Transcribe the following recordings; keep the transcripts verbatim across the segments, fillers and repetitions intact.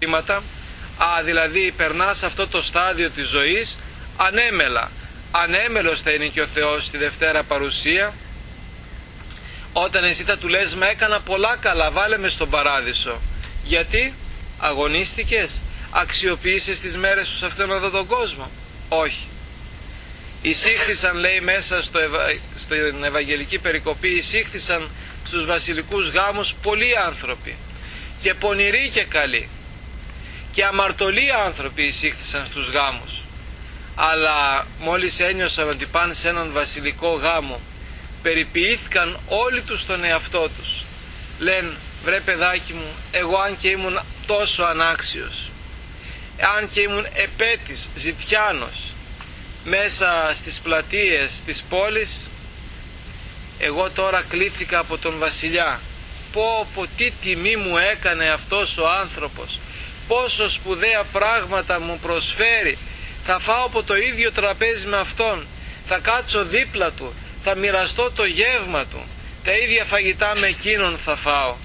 Α, δηλαδή περνάς αυτό το στάδιο της ζωής ανέμελα. Ανέμελος θα είναι και ο Θεός στη Δευτέρα Παρουσία, όταν εσύ θα του λες «Μα έκανα πολλά καλά, βάλε με στον παράδεισο». Γιατί αγωνίστηκες, αξιοποίησες τις μέρες σου σε αυτόν εδώ τον κόσμο? Όχι. Εισήχθησαν, λέει μέσα στο Ευα... στην Ευαγγελική Περικοπή, εισήχθησαν στους βασιλικούς γάμους πολλοί άνθρωποι, και πονηροί και καλοί, και αμαρτωλοί άνθρωποι εισήχθησαν στους γάμους. Αλλά μόλις ένιωσαν ότι πάνε σε έναν βασιλικό γάμο, περιποιήθηκαν όλοι τους τον εαυτό τους. Λένε «Βρε παιδάκι μου, εγώ αν και ήμουν τόσο ανάξιος, αν και ήμουν επέτης, ζητιάνος, μέσα στις πλατείες της πόλης, εγώ τώρα κλήθηκα από τον βασιλιά. Πω πω, τι τιμή μου έκανε αυτός ο άνθρωπος, πόσο σπουδαία πράγματα μου προσφέρει. Θα φάω από το ίδιο τραπέζι με αυτόν, θα κάτσω δίπλα του, θα μοιραστώ το γεύμα του, τα ίδια φαγητά με εκείνον θα φάω».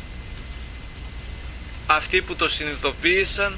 Αυτοί που το συνειδητοποίησαν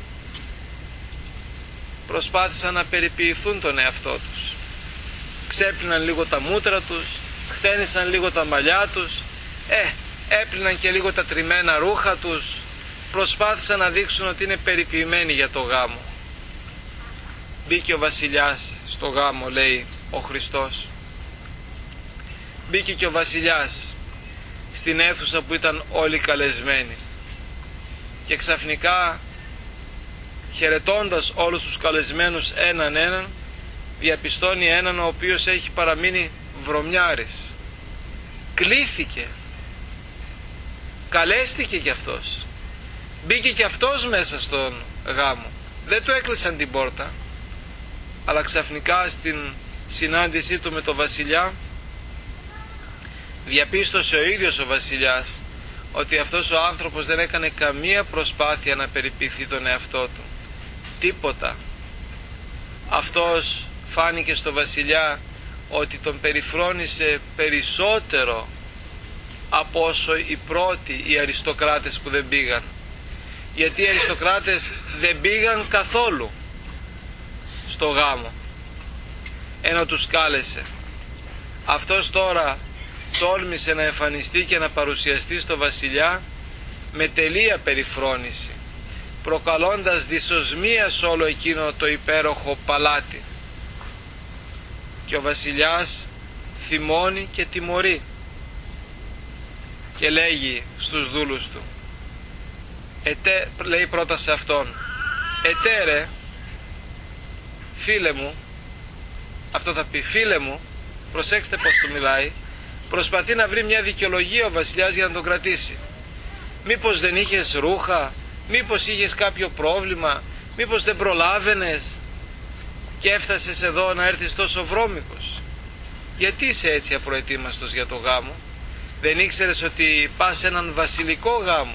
προσπάθησαν να περιποιηθούν τον εαυτό τους. Ξέπλυναν λίγο τα μούτρα τους, χτένισαν λίγο τα μαλλιά τους, ε, έπλυναν και λίγο τα τριμμένα ρούχα τους, προσπάθησαν να δείξουν ότι είναι περιποιημένοι για το γάμο. Μπήκε ο βασιλιάς στο γάμο, λέει ο Χριστός. Μπήκε και ο βασιλιάς στην αίθουσα που ήταν όλοι καλεσμένοι, και ξαφνικά, χαιρετώντας όλους τους καλεσμένους έναν έναν, διαπιστώνει έναν ο οποίος έχει παραμείνει βρωμιάρης. Κλήθηκε, καλέστηκε κι αυτός, μπήκε κι αυτός μέσα στον γάμο. Δεν του έκλεισαν την πόρτα, αλλά ξαφνικά στην συνάντησή του με τον βασιλιά διαπίστωσε ο ίδιος ο βασιλιάς ότι αυτός ο άνθρωπος δεν έκανε καμία προσπάθεια να περιποιηθεί τον εαυτό του. Τίποτα. Αυτός φάνηκε στο βασιλιά ότι τον περιφρόνησε περισσότερο από όσο οι πρώτοι, οι αριστοκράτες που δεν πήγαν. Γιατί οι αριστοκράτες δεν πήγαν καθόλου στο γάμο, ενώ τους κάλεσε. Αυτός τώρα τόλμησε να εμφανιστεί και να παρουσιαστεί στο βασιλιά με τελεία περιφρόνηση, προκαλώντας δυσοσμία σε όλο εκείνο το υπέροχο παλάτι. Και ο βασιλιάς θυμώνει και τιμωρεί και λέγει στους δούλους του, ετέ, λέει πρώτα σε αυτόν, ετέρε, φίλε μου, αυτό θα πει, φίλε μου, προσέξτε πως του μιλάει, προσπαθεί να βρει μια δικαιολογία ο βασιλιάς για να τον κρατήσει. Μήπως δεν είχες ρούχα, μήπως είχες κάποιο πρόβλημα, μήπως δεν προλάβαινες και έφτασες εδώ να έρθεις τόσο βρώμικος? Γιατί είσαι έτσι απροετοίμαστος για το γάμο? Δεν ήξερες ότι πας σε έναν βασιλικό γάμο?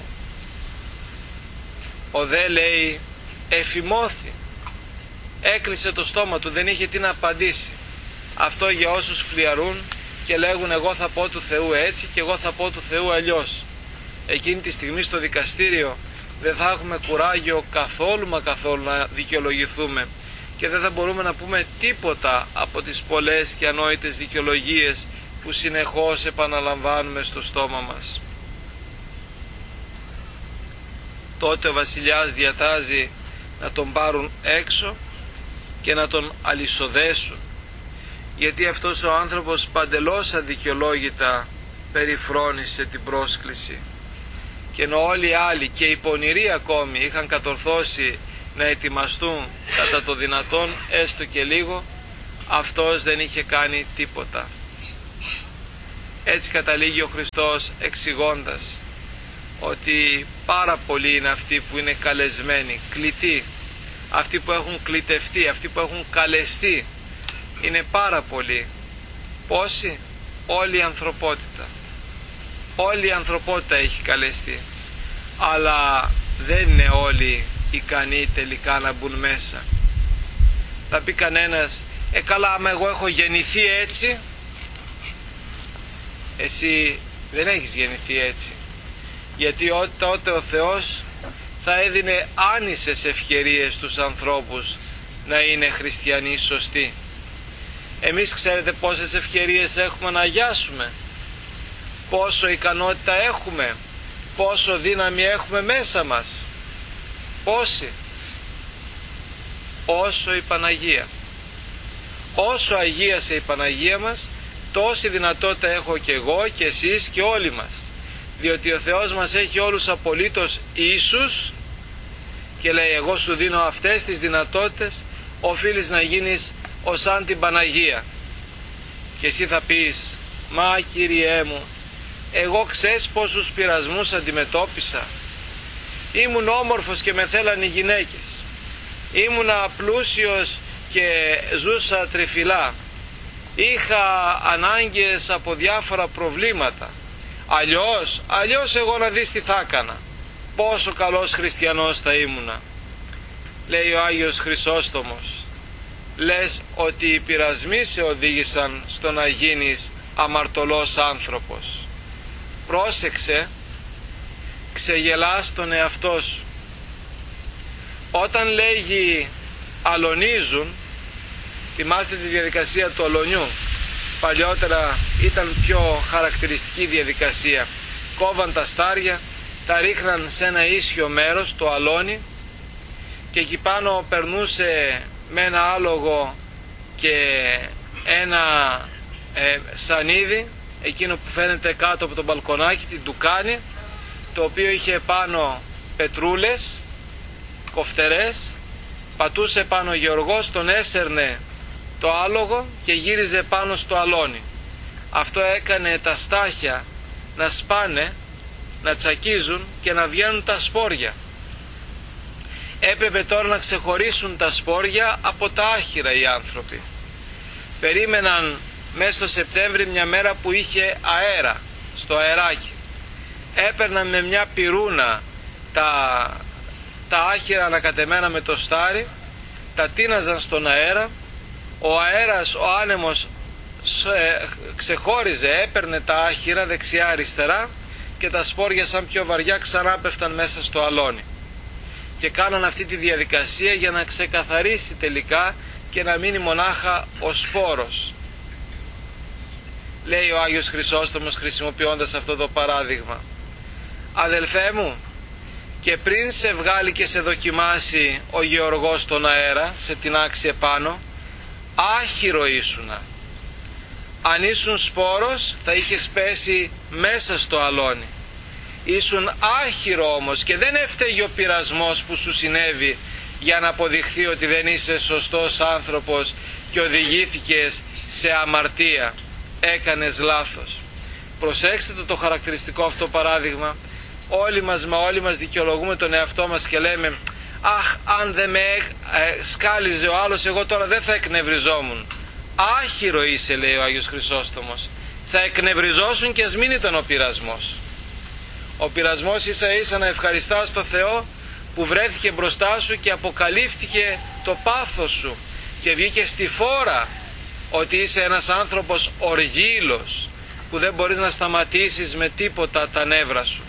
Ο δε, λέει, εφημώθη, έκλεισε το στόμα του, δεν είχε τι να απαντήσει. Αυτό για όσους φλιαρούν και λέγουν εγώ θα πω του Θεού έτσι και εγώ θα πω του Θεού αλλιώς. Εκείνη τη στιγμή στο δικαστήριο δεν θα έχουμε κουράγιο καθόλου μα καθόλου να δικαιολογηθούμε και δεν θα μπορούμε να πούμε τίποτα από τις πολλές και ανόητες δικαιολογίες που συνεχώς επαναλαμβάνουμε στο στόμα μας. Τότε ο βασιλιάς διατάζει να τον πάρουν έξω και να τον αλυσοδέσουν, γιατί αυτός ο άνθρωπος παντελώς αδικαιολόγητα περιφρόνησε την πρόσκληση, και ενώ όλοι οι άλλοι και οι πονηροί ακόμη είχαν κατορθώσει να ετοιμαστούν κατά το δυνατόν έστω και λίγο, αυτός δεν είχε κάνει τίποτα. Έτσι καταλήγει ο Χριστός εξηγώντας ότι πάρα πολλοί είναι αυτοί που είναι καλεσμένοι, κλητοί, αυτοί που έχουν κλητευτεί, αυτοί που έχουν καλεστεί, είναι πάρα πολλοί. Πόσοι? Όλη η ανθρωπότητα. Όλη η ανθρωπότητα έχει καλεστεί, αλλά δεν είναι όλοι ικανοί τελικά να μπουν μέσα. Θα πει κανένας, ε καλά, άμα εγώ έχω γεννηθεί έτσι. Εσύ δεν έχεις γεννηθεί έτσι, γιατί τότε ο Θεός θα έδινε άνισες ευκαιρίες στους ανθρώπους να είναι χριστιανοί σωστοί. Εμείς ξέρετε πόσες ευκαιρίες έχουμε να αγιάσουμε, πόσο ικανότητα έχουμε, πόσο δύναμη έχουμε μέσα μας. Πόση? Όσο η Παναγία. Όσο αγίασε η Παναγία μας, τόση δυνατότητα έχω και εγώ και εσείς και όλοι μας, διότι ο Θεός μας έχει όλους απολύτως ίσους και λέει, εγώ σου δίνω αυτές τις δυνατότητες, οφείλεις να γίνεις ως σαν την Παναγία. Και εσύ θα πεις, μα Κύριέ μου, εγώ ξέρεις πόσους πειρασμούς αντιμετώπισα, ήμουν όμορφος και με θέλαν οι γυναίκες, ήμουνα πλούσιος και ζούσα τριφυλά, είχα ανάγκες από διάφορα προβλήματα, αλλιώς, αλλιώς εγώ να δεις τι θα έκανα, πόσο καλός χριστιανός θα ήμουνα. Λέει ο Άγιος Χρυσόστομος, λες ότι οι πειρασμοί σε οδήγησαν στο να γίνεις αμαρτωλός άνθρωπος. Πρόσεξε, ξεγελάς τον εαυτό σου. Όταν λέγει αλωνίζουν, θυμάστε τη διαδικασία του αλωνιού, παλιότερα ήταν πιο χαρακτηριστική διαδικασία, κόβαν τα στάρια, τα ρίχναν σε ένα ίσιο μέρος, το αλόνι, και εκεί πάνω περνούσε με ένα άλογο και ένα ε, σανίδι, εκείνο που φαίνεται κάτω από το μπαλκονάκι, την ντουκάνη, το οποίο είχε πάνω πετρούλες, κοφτερές, πατούσε πάνω ο γεωργός, τον έσερνε το άλογο και γύριζε πάνω στο αλόνι. Αυτό έκανε τα στάχια να σπάνε, να τσακίζουν και να βγαίνουν τα σπόρια. Έπρεπε τώρα να ξεχωρίσουν τα σπόρια από τα άχυρα οι άνθρωποι. Περίμεναν μέσα στο Σεπτέμβρη μια μέρα που είχε αέρα, στο αεράκι. Έπαιρναν με μια πυρούνα τα, τα άχυρα ανακατεμένα με το στάρι, τα τίναζαν στον αέρα, ο αέρας, ο άνεμος ξεχώριζε, έπαιρνε τα άχυρα δεξιά αριστερά και τα σπόρια σαν πιο βαριά ξανά πέφταν μέσα στο αλόνι. Και κάναν αυτή τη διαδικασία για να ξεκαθαρίσει τελικά και να μείνει μονάχα ο σπόρος. Λέει ο Άγιος Χρυσόστομος χρησιμοποιώντας αυτό το παράδειγμα, αδελφέ μου, και πριν σε βγάλει και σε δοκιμάσει ο γεωργός στον αέρα, σε τινάξει επάνω, άχυρο ήσουνα. Αν ήσουν σπόρος θα είχες πέσει μέσα στο αλόνι. Ήσουν άχυρο όμως και δεν έφταιγε ο πειρασμός που σου συνέβη για να αποδειχθεί ότι δεν είσαι σωστός άνθρωπος και οδηγήθηκες σε αμαρτία, έκανες λάθος. Προσέξτε το, το χαρακτηριστικό αυτό παράδειγμα. Όλοι μας, μα όλοι μας δικαιολογούμε τον εαυτό μας και λέμε, αχ, αν δεν με ε, σκάλιζε ο άλλος, εγώ τώρα δεν θα εκνευριζόμουν. Άχυρο είσαι, λέει ο Άγιος Χρυσόστομος. Θα εκνευριζόσουν και ας μην ήταν ο πειρασμός. Ο πειρασμός ίσα ίσα να ευχαριστάς το Θεό που βρέθηκε μπροστά σου και αποκαλύφθηκε το πάθος σου και βγήκε στη φόρα ότι είσαι ένας άνθρωπος οργήλος που δεν μπορείς να σταματήσεις με τίποτα τα νεύρα σου.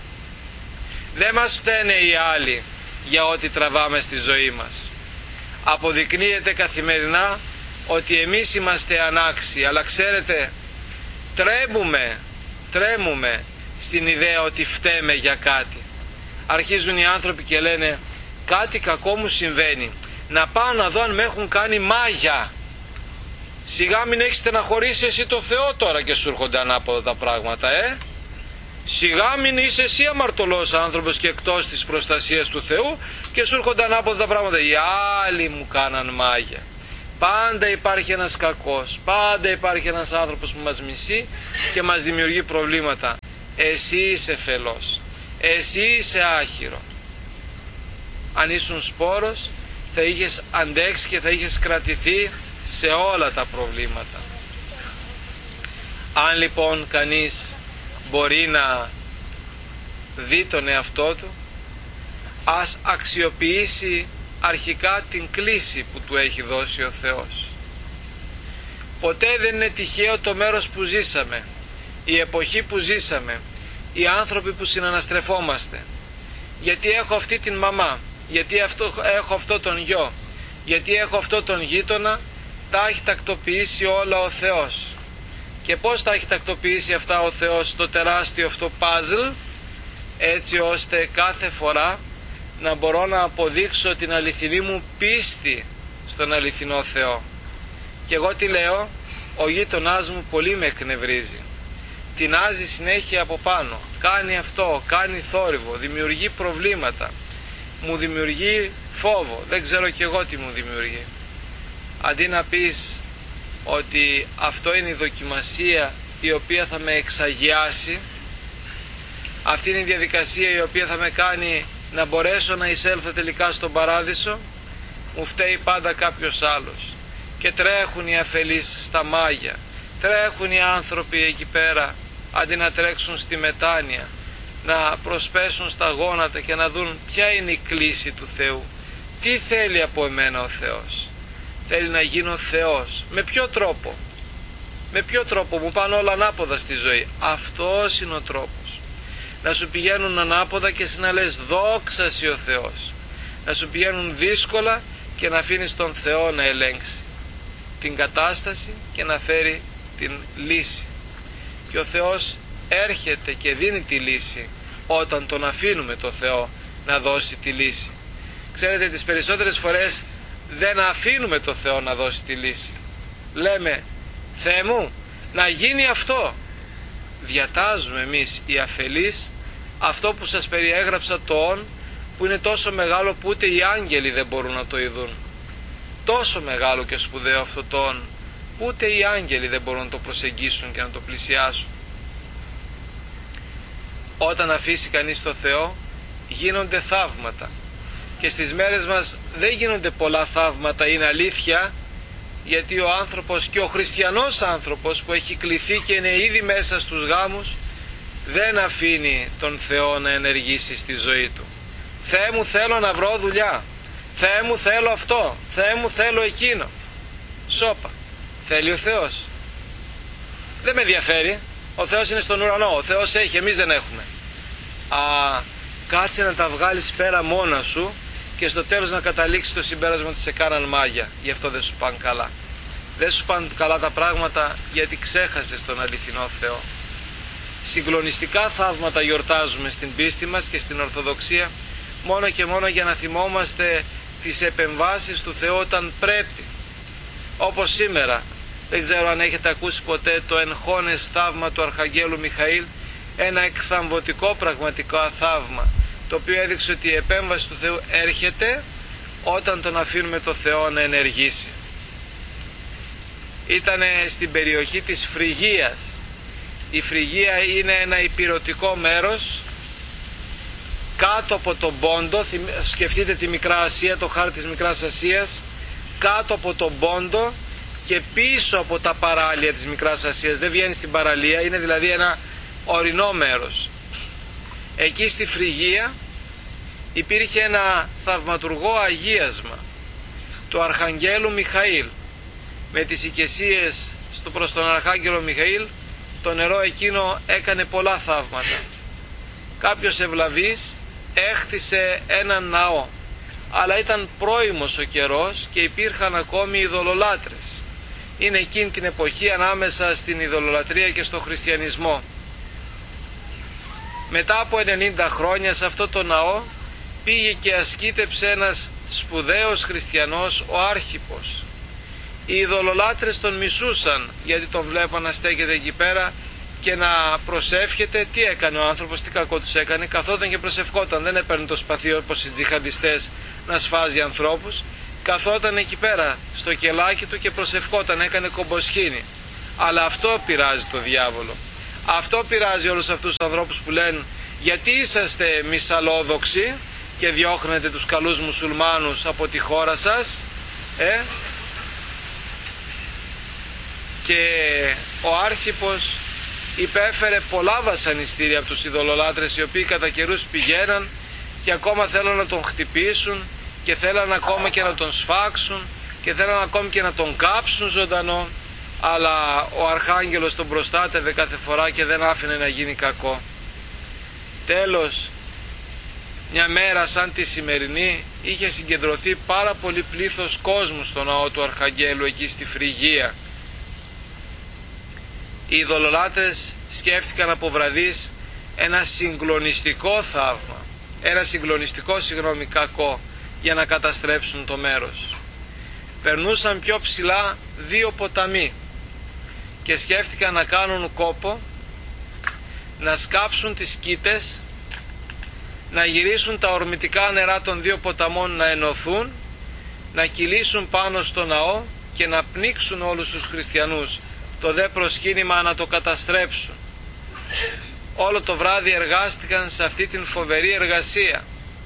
Δεν μας φταίνε οι άλλοι για ό,τι τραβάμε στη ζωή μας. Αποδεικνύεται καθημερινά ότι εμείς είμαστε ανάξιοι, αλλά ξέρετε, τρέμουμε, τρέμουμε στην ιδέα ότι φταίμε για κάτι. Αρχίζουν οι άνθρωποι και λένε, κάτι κακό μου συμβαίνει, να πάω να δω αν με έχουν κάνει μάγια. Σιγά μην έχεις στεναχωρήσει εσύ το Θεό τώρα και σου έρχονται ανάποδα τα πράγματα, ε. Σιγά μην είσαι εσύ αμαρτωλός άνθρωπος και εκτός της προστασίας του Θεού και σου έρχονται ανάποδα τα πράγματα. Οι άλλοι μου κάναν μάγια. Πάντα υπάρχει ένας κακός, πάντα υπάρχει ένας άνθρωπος που μας μισεί και μας δημιουργεί προβλήματα. Εσύ είσαι φελός, εσύ είσαι άχυρο. Αν ήσουν σπόρος θα είχες αντέξει και θα είχες κρατηθεί σε όλα τα προβλήματα. Αν λοιπόν κανείς μπορεί να δει τον εαυτό του, ας αξιοποιήσει αρχικά την κλίση που του έχει δώσει ο Θεός. Ποτέ δεν είναι τυχαίο το μέρος που ζήσαμε, η εποχή που ζήσαμε, οι άνθρωποι που συναναστρεφόμαστε. γιατί έχω αυτή την μαμά, γιατί αυτό, έχω αυτό τον γιο, γιατί έχω αυτό τον γείτονα. Τα έχει τακτοποιήσει όλα ο Θεός. Και πώς τα έχει τακτοποιήσει αυτά ο Θεός στο τεράστιο αυτό παζλ? Έτσι ώστε κάθε φορά να μπορώ να αποδείξω την αληθινή μου πίστη στον αληθινό Θεό. Και εγώ τι λέω? Ο γείτονάς μου πολύ με εκνευρίζει, τεινάζει συνέχεια από πάνω, κάνει αυτό, κάνει θόρυβο, δημιουργεί προβλήματα, μου δημιουργεί φόβο, δεν ξέρω κι εγώ τι μου δημιουργεί. Αντί να πεις ότι αυτό είναι η δοκιμασία η οποία θα με εξαγιάσει, αυτή είναι η διαδικασία η οποία θα με κάνει να μπορέσω να εισέλθω τελικά στον παράδεισο, μου φταίει πάντα κάποιος άλλος. Και τρέχουν οι αφελείς στα μάγια, τρέχουν οι άνθρωποι εκεί πέρα, αντί να τρέξουν στη μετάνοια, να προσπέσουν στα γόνατα και να δουν ποια είναι η κλίση του Θεού. Τι θέλει από εμένα ο Θεός? Θέλει να γίνω Θεός. Με ποιο τρόπο? Με ποιο τρόπο? Μου πάνε όλα ανάποδα στη ζωή. Αυτός είναι ο τρόπος. Να σου πηγαίνουν ανάποδα και εσύ να λες δόξα σοι ο Θεός. Να σου πηγαίνουν δύσκολα και να αφήνεις τον Θεό να ελέγξει την κατάσταση και να φέρει την λύση. Και ο Θεός έρχεται και δίνει τη λύση όταν τον αφήνουμε το Θεό να δώσει τη λύση. Ξέρετε, τις περισσότερες φορές δεν αφήνουμε το Θεό να δώσει τη λύση. Λέμε, Θεέ μου, να γίνει αυτό. Διατάζουμε εμείς οι αφελείς αυτό που σας περιέγραψα, το όν, που είναι τόσο μεγάλο που ούτε οι άγγελοι δεν μπορούν να το ειδούν. Τόσο μεγάλο και σπουδαίο αυτό το όν, που ούτε οι άγγελοι δεν μπορούν να το προσεγγίσουν και να το πλησιάσουν. Όταν αφήσει κανείς το Θεό, γίνονται θαύματα. Και στις μέρες μας δεν γίνονται πολλά θαύματα, είναι αλήθεια, γιατί ο άνθρωπος, και ο χριστιανός άνθρωπος που έχει κληθεί και είναι ήδη μέσα στους γάμους, δεν αφήνει τον Θεό να ενεργήσει στη ζωή του. Θεέ μου, θέλω να βρω δουλειά. Θεέ μου, θέλω αυτό. Θεέ μου, θέλω εκείνο. Σόπα. Θέλει ο Θεός? Δεν με ενδιαφέρει. Ο Θεός είναι στον ουρανό. Ο Θεός έχει, εμείς δεν έχουμε. Α, κάτσε να τα βγάλεις πέρα μόνα σου και στο τέλος να καταλήξεις το συμπέρασμα ότι σε κάναν μάγια. Γι' αυτό δεν σου πάνε καλά. Δεν σου πάνε καλά τα πράγματα γιατί ξέχασες τον αληθινό Θεό. Συγκλονιστικά θαύματα γιορτάζουμε στην πίστη μας και στην Ορθοδοξία, μόνο και μόνο για να θυμόμαστε τις επεμβάσεις του Θεού όταν πρέπει. Όπως σήμερα, δεν ξέρω αν έχετε ακούσει ποτέ το εγχώνες θαύμα του Αρχαγγέλου Μιχαήλ, ένα εκθαμβωτικό πραγματικό θαύμα, το οποίο έδειξε ότι η επέμβαση του Θεού έρχεται όταν τον αφήνουμε το Θεό να ενεργήσει. Ήτανε στην περιοχή της Φρυγίας. Η Φρυγία είναι ένα ηπειρωτικό μέρος κάτω από τον Πόντο. Σκεφτείτε τη Μικρά Ασία, το χάρτη της Μικράς Ασίας, κάτω από τον Πόντο και πίσω από τα παράλια της Μικράς Ασίας. Δεν βγαίνει στην παραλία, είναι δηλαδή ένα ορεινό μέρος. Εκεί στη Φρυγία υπήρχε ένα θαυματουργό αγίασμα του Αρχαγγέλου Μιχαήλ. Με τις οικεσίες στο προς τον Αρχάγγελο Μιχαήλ, το νερό εκείνο έκανε πολλά θαύματα. Κάποιος ευλαβής έχτισε έναν ναό, αλλά ήταν πρώιμος ο καιρός και υπήρχαν ακόμη ειδωλολάτρες. Είναι εκείνη την εποχή ανάμεσα στην ειδωλολατρία και στο χριστιανισμό. Μετά από ενενήντα χρόνια σε αυτό το ναό πήγε και ασκήτεψε ένας σπουδαίος χριστιανός, ο Άρχιππος. Οι ειδωλολάτρες τον μισούσαν γιατί τον βλέπαν να στέκεται εκεί πέρα και να προσεύχεται. Τι έκανε ο άνθρωπος, τι κακό τους έκανε? Καθόταν και προσευχόταν, δεν έπαιρνε το σπαθί όπως οι τζιχαντιστές να σφάζει ανθρώπους. Καθόταν εκεί πέρα στο κελάκι του και προσευχόταν, έκανε κομποσχήνη. Αλλά αυτό πειράζει το διάβολο. Αυτό πειράζει όλους αυτούς τους ανθρώπους που λένε γιατί είσαστε μυσαλλόδοξοι και διώχνετε τους καλούς μουσουλμάνους από τη χώρα σας, ε? Και ο Άρχιππος υπέφερε πολλά βασανιστήρια από τους ειδωλολάτρες, οι οποίοι κατά καιρούς πηγαίναν και ακόμα θέλουν να τον χτυπήσουν και θέλαν ακόμα και να τον σφάξουν και θέλαν ακόμη και να τον κάψουν ζωντανό, αλλά ο Αρχάγγελος τον προστάτευε κάθε φορά και δεν άφηνε να γίνει κακό. Τέλος, μια μέρα σαν τη σημερινή είχε συγκεντρωθεί πάρα πολύ πλήθος κόσμου στο ναό του Αρχαγγέλου εκεί στη Φρυγία. Οι ειδωλολάτρες σκέφτηκαν από βραδείς ένα συγκλονιστικό θαύμα, ένα συγκλονιστικό συγγνώμη κακό για να καταστρέψουν το μέρος. Περνούσαν πιο ψηλά δύο ποταμοί και σκέφτηκαν να κάνουν κόπο, να σκάψουν τις κήτες, να γυρίσουν τα ορμητικά νερά των δύο ποταμών να ενωθούν, να κυλήσουν πάνω στο ναό και να πνίξουν όλους τους χριστιανούς, το δε προσκύνημα να το καταστρέψουν. Όλο το βράδυ εργάστηκαν σε αυτή την φοβερή εργασία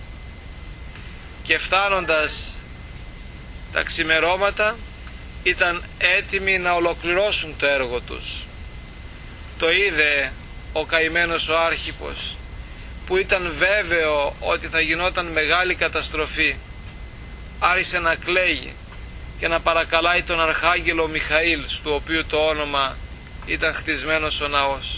και φτάνοντας τα ξημερώματα ήταν έτοιμοι να ολοκληρώσουν το έργο τους. Το είδε ο καημένος ο Άρχιπος, που ήταν βέβαιο ότι θα γινόταν μεγάλη καταστροφή. Άρχισε να κλαίγει και να παρακαλάει τον Αρχάγγελο Μιχαήλ, στο οποίο το όνομα ήταν χτισμένος ο ναός.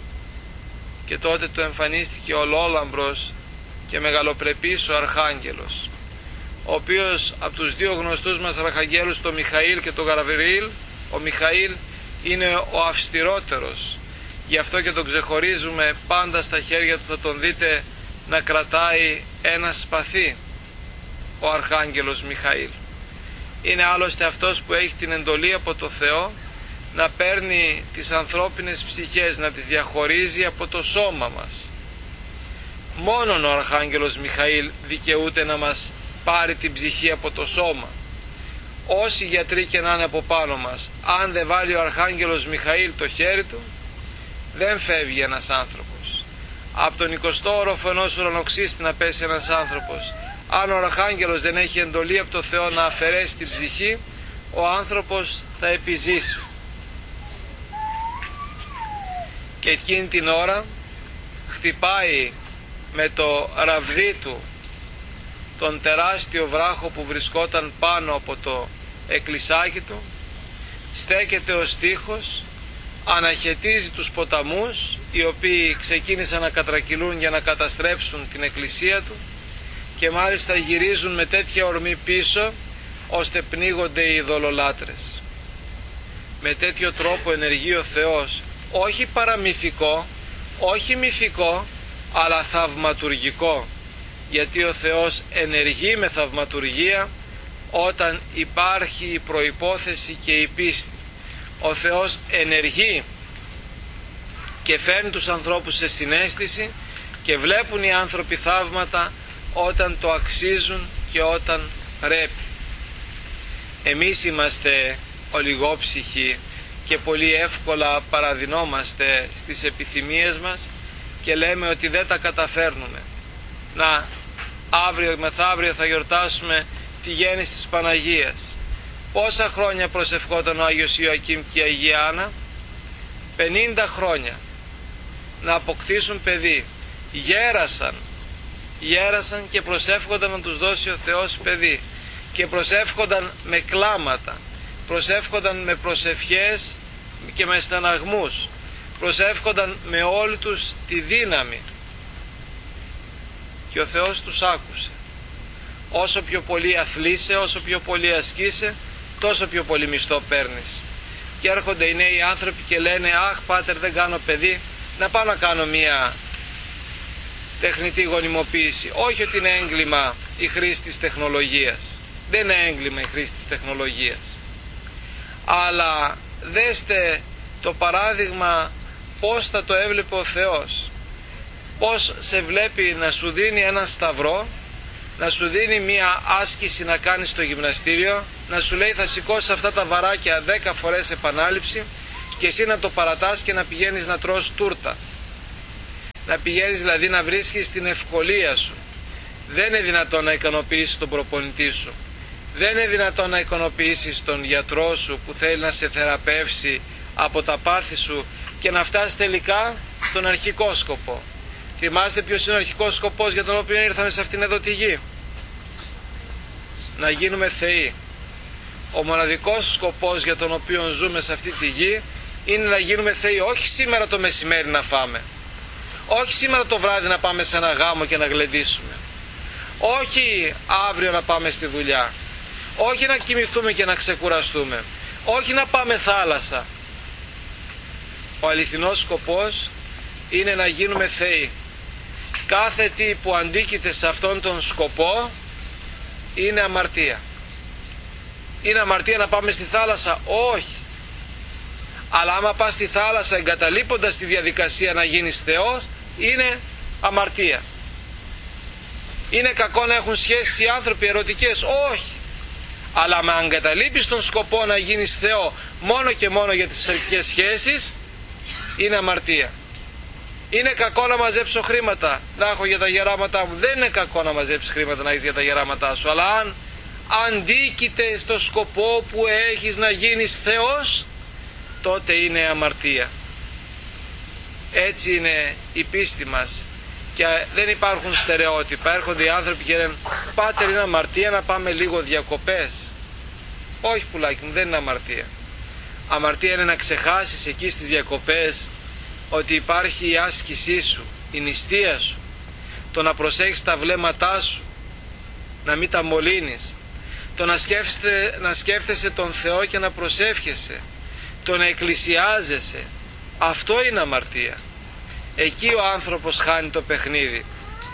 Και τότε του εμφανίστηκε ολόλαμπρος και μεγαλοπρεπής ο Αρχάγγελος, ο οποίος από τους δύο γνωστούς μας Αρχαγγέλους, τον Μιχαήλ και τον Γαβριήλ, ο Μιχαήλ είναι ο αυστηρότερος. Γι' αυτό και τον ξεχωρίζουμε πάντα στα χέρια του, θα τον δείτε να κρατάει ένα σπαθί, ο Αρχάγγελος Μιχαήλ. Είναι άλλωστε αυτός που έχει την εντολή από το Θεό να παίρνει τις ανθρώπινες ψυχές, να τις διαχωρίζει από το σώμα μας. Μόνον ο Αρχάγγελος Μιχαήλ δικαιούται να μας πάρει την ψυχή από το σώμα. Όσοι γιατροί και να είναι από πάνω μας, αν δεν βάλει ο Αρχάγγελος Μιχαήλ το χέρι του, δεν φεύγει ένας άνθρωπος. Από τον εικοστό όροφο ενός ουρανοξύστη να πέσει ένας άνθρωπος, αν ο Αρχάγγελος δεν έχει εντολή από το Θεό να αφαιρέσει την ψυχή, ο άνθρωπος θα επιζήσει. Και εκείνη την ώρα χτυπάει με το ραβδί του τον τεράστιο βράχο που βρισκόταν πάνω από το εκκλησάκι του, στέκεται ο στίχος, αναχαιτίζει τους ποταμούς οι οποίοι ξεκίνησαν να κατρακυλούν για να καταστρέψουν την εκκλησία του και μάλιστα γυρίζουν με τέτοια ορμή πίσω ώστε πνίγονται οι ειδωλολάτρες. Με τέτοιο τρόπο ενεργεί ο Θεός, όχι παραμυθικό, όχι μυθικό, αλλά θαυματουργικό, γιατί ο Θεός ενεργεί με θαυματουργία όταν υπάρχει η προϋπόθεση και η πίστη. Ο Θεός ενεργεί και φέρνει τους ανθρώπους σε συναίσθηση και βλέπουν οι άνθρωποι θαύματα όταν το αξίζουν και όταν πρέπει. Εμείς είμαστε ολιγόψυχοι και πολύ εύκολα παραδεινόμαστε στις επιθυμίες μας και λέμε ότι δεν τα καταφέρνουμε. Να, αύριο μεθαύριο θα γιορτάσουμε τη γέννηση της Παναγίας. Πόσα χρόνια προσευχόταν ο Άγιος Ιωακήμ και η Αγία Άννα? πενήντα χρόνια να αποκτήσουν παιδί. Γέρασαν, γέρασαν και προσεύχονταν να τους δώσει ο Θεός παιδί και προσεύχονταν με κλάματα, προσεύχονταν με προσευχές και με στεναγμούς, προσεύχονταν με όλη τους τη δύναμη και ο Θεός τους άκουσε. Όσο πιο πολύ αθλείσαι, όσο πιο πολύ ασκείσαι, τόσο πιο πολύ μισθό παίρνεις. Και έρχονται οι νέοι άνθρωποι και λένε «Αχ πάτερ, δεν κάνω παιδί, να πάω να κάνω μία τεχνητή γονιμοποίηση». Όχι ότι είναι έγκλημα η χρήση της τεχνολογίας, δεν είναι έγκλημα η χρήση της τεχνολογίας, αλλά δέστε το παράδειγμα πώς θα το έβλεπε ο Θεός, πώς σε βλέπει να σου δίνει ένα σταυρό, να σου δίνει μία άσκηση να κάνεις στο γυμναστήριο, να σου λέει θα σηκώσεις αυτά τα βαράκια δέκα φορές επανάληψη και εσύ να το παρατάς και να πηγαίνεις να τρως τούρτα, να πηγαίνεις δηλαδή να βρίσκεις την ευκολία σου. Δεν είναι δυνατόν να ικανοποιήσεις τον προπονητή σου, δεν είναι δυνατόν να ικανοποιήσεις τον γιατρό σου που θέλει να σε θεραπεύσει από τα πάθη σου και να φτάσει τελικά στον αρχικό σκοπό. Θυμάστε ποιος είναι ο αρχικός σκοπός για τον οποίο ήρθαμε σε αυτήν εδώ τη γη? Να γίνουμε θεοί. Ο μοναδικός σκοπός για τον οποίο ζούμε σε αυτή τη γη είναι να γίνουμε θεοί. Όχι σήμερα το μεσημέρι να φάμε, όχι σήμερα το βράδυ να πάμε σε ένα γάμο και να γλεντήσουμε, Όχι αύριο να πάμε στη δουλειά, όχι να κοιμηθούμε και να ξεκουραστούμε, όχι να πάμε θάλασσα. Ο αληθινός σκοπός είναι να γίνουμε θεοί. Κάθε τι που αντίκειται σε αυτόν τον σκοπό είναι αμαρτία. Είναι αμαρτία να πάμε στη θάλασσα? Όχι. Αλλά άμα πας στη θάλασσα εγκαταλείποντας τη διαδικασία να γίνεις θεός, είναι αμαρτία. Είναι κακό να έχουν σχέσεις οι άνθρωποι ερωτικές? Όχι. Αλλά άμα εγκαταλείπεις τον σκοπό να γίνεις θεό μόνο και μόνο για τις ερωτικές σχέσεις, είναι αμαρτία. Είναι κακό να μαζέψω χρήματα, να έχω για τα γεράματά μου? Δεν είναι κακό να μαζέψεις χρήματα να έχεις για τα γεράματά σου, αλλά αν αντίκειται στο σκοπό που έχεις να γίνεις θεός, τότε είναι αμαρτία. Έτσι είναι η πίστη μας. Και δεν υπάρχουν στερεότυπα. Έρχονται οι άνθρωποι και λένε, πάτερ, είναι αμαρτία να πάμε λίγο διακοπές? Όχι πουλάκι μου, δεν είναι αμαρτία. Αμαρτία είναι να ξεχάσεις εκεί στις διακοπές ότι υπάρχει η άσκησή σου, η νηστεία σου, το να προσέχεις τα βλέμματά σου, να μην τα μολύνεις, το να σκέφτεσαι, να σκέφτεσαι τον Θεό και να προσεύχεσαι, το να εκκλησιάζεσαι. Αυτό είναι αμαρτία. Εκεί ο άνθρωπος χάνει το παιχνίδι.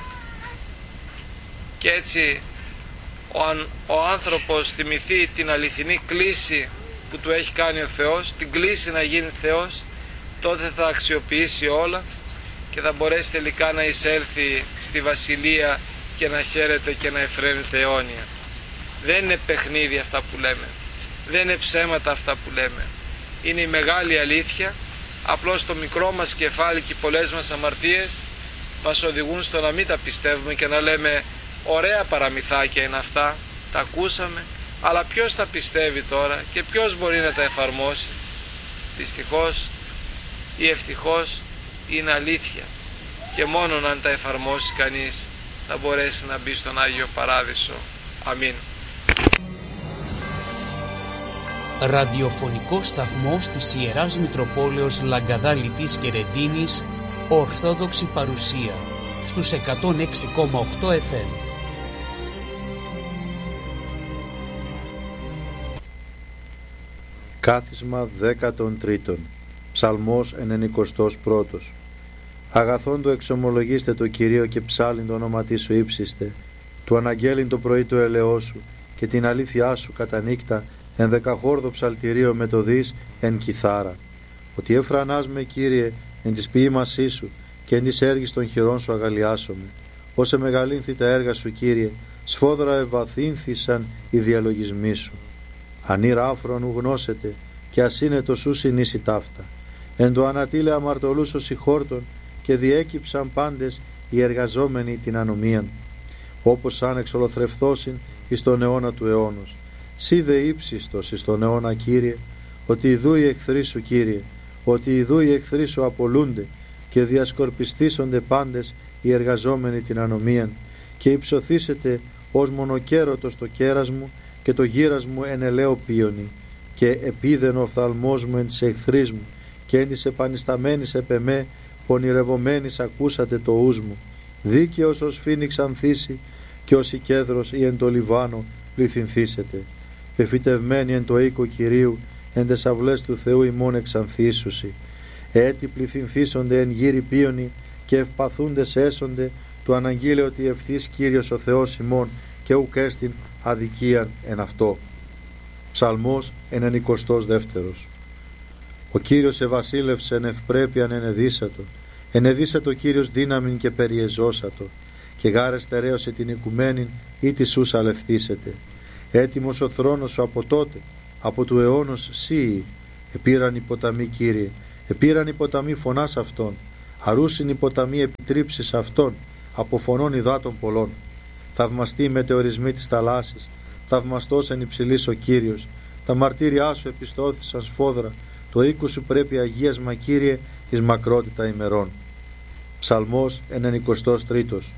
Και έτσι ο, ο άνθρωπος θυμηθεί την αληθινή κλίση που του έχει κάνει ο Θεός, την κλίση να γίνει Θεός, τότε θα αξιοποιήσει όλα και θα μπορέσει τελικά να εισέλθει στη βασιλεία και να χαίρεται και να εφραίνεται αιώνια. Δεν είναι παιχνίδι αυτά που λέμε, δεν είναι ψέματα αυτά που λέμε, είναι η μεγάλη αλήθεια. Απλώς το μικρό μας κεφάλι και οι πολλές μας αμαρτίες μας οδηγούν στο να μην τα πιστεύουμε και να λέμε, ωραία παραμυθάκια είναι αυτά, τα ακούσαμε, αλλά ποιος τα πιστεύει τώρα και ποιος μπορεί να τα εφαρμόσει? Δυστυχώς ή ευτυχώς είναι αλήθεια, και μόνο αν τα εφαρμόσει κανείς θα μπορέσει να μπει στον Άγιο Παράδεισο. Αμήν. Ραδιοφωνικό σταθμός της Ιεράς Μητροπόλεως Λαγκαδά Λιτής και Ρεντίνης, Ορθόδοξη παρουσία στους εκατόν έξι κόμμα οκτώ εφ εμ. Κάθισμα δέκατον τρίτον. Ψαλμός ενενηκοστός πρώτος. Αγαθόν το εξομολογήστε το Κυρίο και ψάλιν το όνομα σου ύψιστε, του αναγγέλιν το πρωί το ελαιό σου και την αλήθειά σου κατά νύκτα, εν δεκαχόρδο ψαλτηρίο με το δις εν κιθάρα. Ότι εφρανάς με, Κύριε, εν της ποίημασή σου και εν της έργης των χειρών σου αγαλιάσομαι. Όσε μεγαλύνθη τα έργα σου, Κύριε, σφόδρα ευαθύνθησαν οι διαλογισμοί σου. Ανήρα άφρον ου γνώσετε και ασύνετο σου συνήσει ταύτα. Εν το ανατήλε αμαρτωλούς ο συγχόρτων και διέκυψαν πάντες οι εργαζόμενοι την ανομίαν. Όπως σαν εξολοθρευθώσιν εις τον αιώνα του αιώνος. Σύ δε ύψιστος εις τον αιώνα, Κύριε, ότι ιδού οι εχθροί σου, Κύριε, ότι ιδού οι εχθροί σου απολούνται και διασκορπιστήσονται πάντες οι εργαζόμενοι την ανομίαν, και υψωθήσετε ως μονοκέρωτος το κέρας μου και το γύρας μου εν ελαίο πίονι, και επίδεν ο οφθαλμός μου εν της εχθρής μου και εν της επανισταμένης επ' εμέ πονηρευομένης ακούσατε το ους μου. Δίκαιος ως φοίνιξ ανθίσει και ως η κέδρος ή εν το Λιβάνο πληθυνθήσετε. Εφυτευμένοι εν το οίκο Κυρίου, εν τες αυλές του Θεού ημών εξανθήσουσι. Έτσι πληθυνθήσονται εν γύρι πίονι και ευπαθούντες έσονται του αναγγείλε ότι ευθύς Κύριος ο Θεός ημών και ουκ έστιν αδικίαν εν αυτό. Ψαλμός ενενηκοστός δεύτερος. Ο Κύριος εβασίλευσε εν ευπρέπειαν ενεδίσατο, ενεδίσατο Κύριος δύναμην και περιεζώσατο, και γάρε στερέωσε την οικουμένην ή τη σούς αλευθύσετε. Έτοιμος ο θρόνος σου από τότε, από του αιώνος σύοι. Επήραν οι ποταμοί, Κύριε, επήραν οι ποταμοί φωνάς αυτών, αρούσιν οι ποταμοί επιτρίψεις αυτών, από φωνών υδάτων πολλών. Θαυμαστεί οι μετεωρισμοί της θαλάσσης, θαυμαστός εν υψηλής ο Κύριος. Τα μαρτύριά σου επιστώθησαν σφόδρα, το οίκου σου πρέπει αγίασμα, Κύριε, εις μακρότητα ημερών. Ψαλμός ενενηκοστός τρίτος.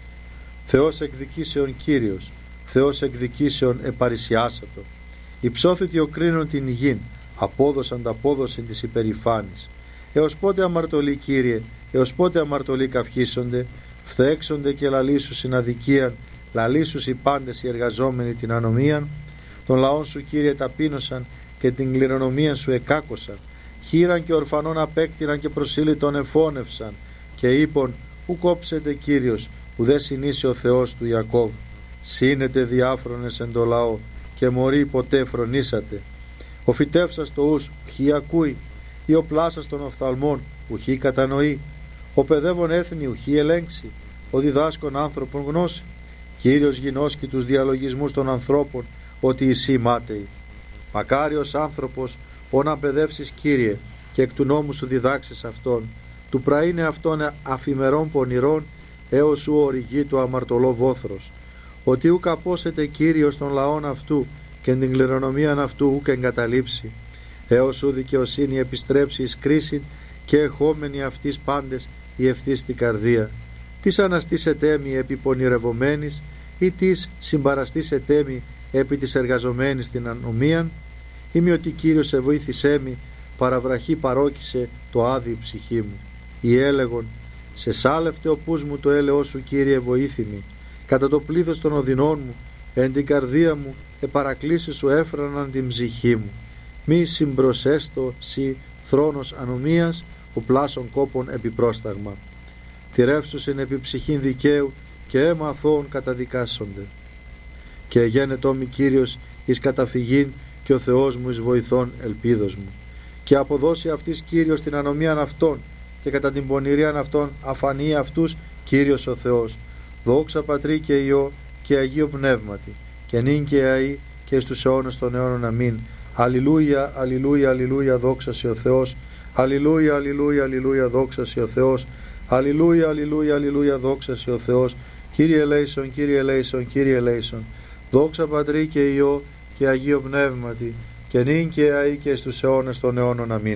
Θεός εκδικήσεων Κύριος, Θεός εκδικήσεων επαρισιάσατο. Υψώθητη ο κρίνων την γην, απόδοσαν τα απόδοσιν της υπερηφάνης. Έως πότε αμαρτωλοί, Κύριε, έως πότε αμαρτωλοί καυχήσονται, φθέξονται και λαλήσουσιν αδικίαν, λαλήσους οι πάντες οι εργαζόμενοι την ανομίαν, των λαών σου, Κύριε, ταπείνωσαν και την κληρονομία σου εκάκωσαν. Χείραν και ορφανών απέκτηναν και προσήλυτον εφώνευσαν και είπον, ου κόψετε Κύριος, ουδέ συνήσει ο Θεός του Ιακώβ. Σύνετε διάφρονες εν το λαό και μωροί ποτέ φρονήσατε. Ο φυτεύσας το ους, ουχή ακούει, ή ο πλάσας των οφθαλμών, ουχή κατανοεί. Ο παιδεύων έθνη, ουχή ελέγξει, ο διδάσκων άνθρωπων γνώση. Κύριος γινώσκει τους διαλογισμούς των ανθρώπων, ότι εσύ μάταιοι. Μακάριος άνθρωπος, όν απαιδεύσεις, Κύριε, και εκ του νόμου σου διδάξεις αυτόν, του πραήνε αυτόν αφημερών πονηρών, έως σου οριγεί το αμαρτωλό βόθρος. Ότι ουκ απόσετε, Κύριος, των λαών αυτού και την κληρονομίαν αυτού ουκ εγκαταλείψει, έως σου δικαιοσύνη επιστρέψει εις κρίσιν και εχόμενοι αυτής πάντες η ευθύς την καρδία. Τις αναστήσετε μη επί πονηρευομένης ή τις συμπαραστήσετε μη επί της εργαζομένης την ανομίαν, ή μη ότι Κύριος σε βοήθησέ μη, παραβραχή παρόκησε το άδει ψυχή μου. Ή έλεγον, σε σάλευτε ο πούς μου το έλεος σου, Κύριε, βοήθημη, κατά το πλήθος των οδυνών μου, εν την καρδία μου, επαρακλήσεις σου έφραναν την ψυχή μου. Μη συμπροσέστο σι θρόνος ανομίας, ο πλάσων κόπων επιπρόσταγμα. Τηρεύσουσιν επί ψυχήν δικαίου και αίμα αθώων καταδικάσονται. Και γένετό μη Κύριος εις καταφυγήν και ο Θεός μου εις βοηθών ελπίδος μου. Και αποδώσει αυτής Κύριος την ανομίαν αυτών και κατά την πονηρίαν αυτών αφανεί αυτούς Κύριος ο Θεός. Δόξα Πατρί και Υιό και Αγίο Πνεύματι και νυν και αεί και εις τους αιώνες των αιώνων. Αμήν. Αλληλούια, αλληλούια, αλληλούια, δόξα σε ο Θεός. Αλληλούια, αλληλούια, αλληλούια, δόξα σε ο Θεός. Αλληλούια, αλληλούια, αλληλούια, δόξα σε ο Θεός. Κύριε ελέησον, Κύριε ελέησον, Κύριε ελέησον. Δόξα Πατρί και Υιό και Αγίο Πνεύματι και νυν και αεί και εις τους αιώνες των αιώνων. Αμήν.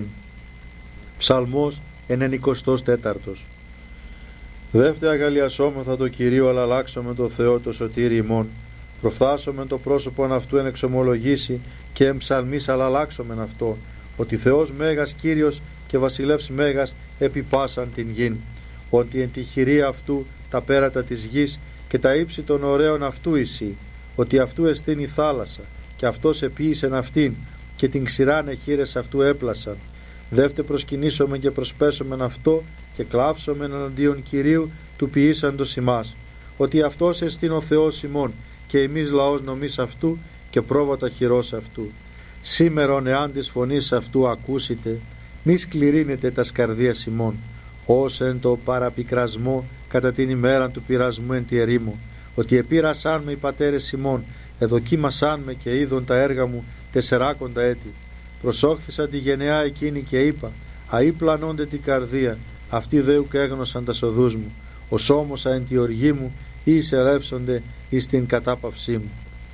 Ψαλμός ενενηκοστός τέταρτος. Δεύτε αγαλιασόμεθα το Κυρίο, αλλά αλλάξομαι το Θεό το σωτήρι ημών. Προφθάσομεν το πρόσωπον αυτού εν εξομολογήσει και εμψαλμής, αλλά αλλάξομεν αυτό, ότι Θεός Μέγας Κύριος και Βασιλεύς Μέγας επί πάσαν την γην. Ότι εν τη χειρία αυτού τα πέρατα της γης και τα ύψη των ωραίων αυτού εισή. Ότι αυτού εστίν η θάλασσα και αυτός επίησεν αυτήν και την ξηράνε χείρες αυτού έπλασαν. Δεύτε προσκυνήσομεν και προσπέσομεν αυτό και κλάψομεν εναντίον Κυρίου του ποιήσαντος ημάς. Ότι αυτός εστίν ο Θεός ημών και εμείς λαός νομής αυτού και πρόβατα χειρός αυτού. Σήμερον εάν της φωνής αυτού ακούσετε, μη σκληρύνετε τας καρδίας ημών, ως εν το παραπικρασμό κατά την ημέρα του πειρασμού εν τη ερήμο, ότι επήρασάν με οι πατέρες ημών, εδοκίμασάν με και είδον τα έργα μου τεσσεράκοντα έτη. Προσόχθησα τη γενεά εκείνη και είπα, αεί πλανώνται την καρδία, αυτοί δέουκ έγνωσαν τα σοδούς μου, ως όμωσα εν τη οργή μου, ή εισελεύσονται εις την κατάπαυσή μου.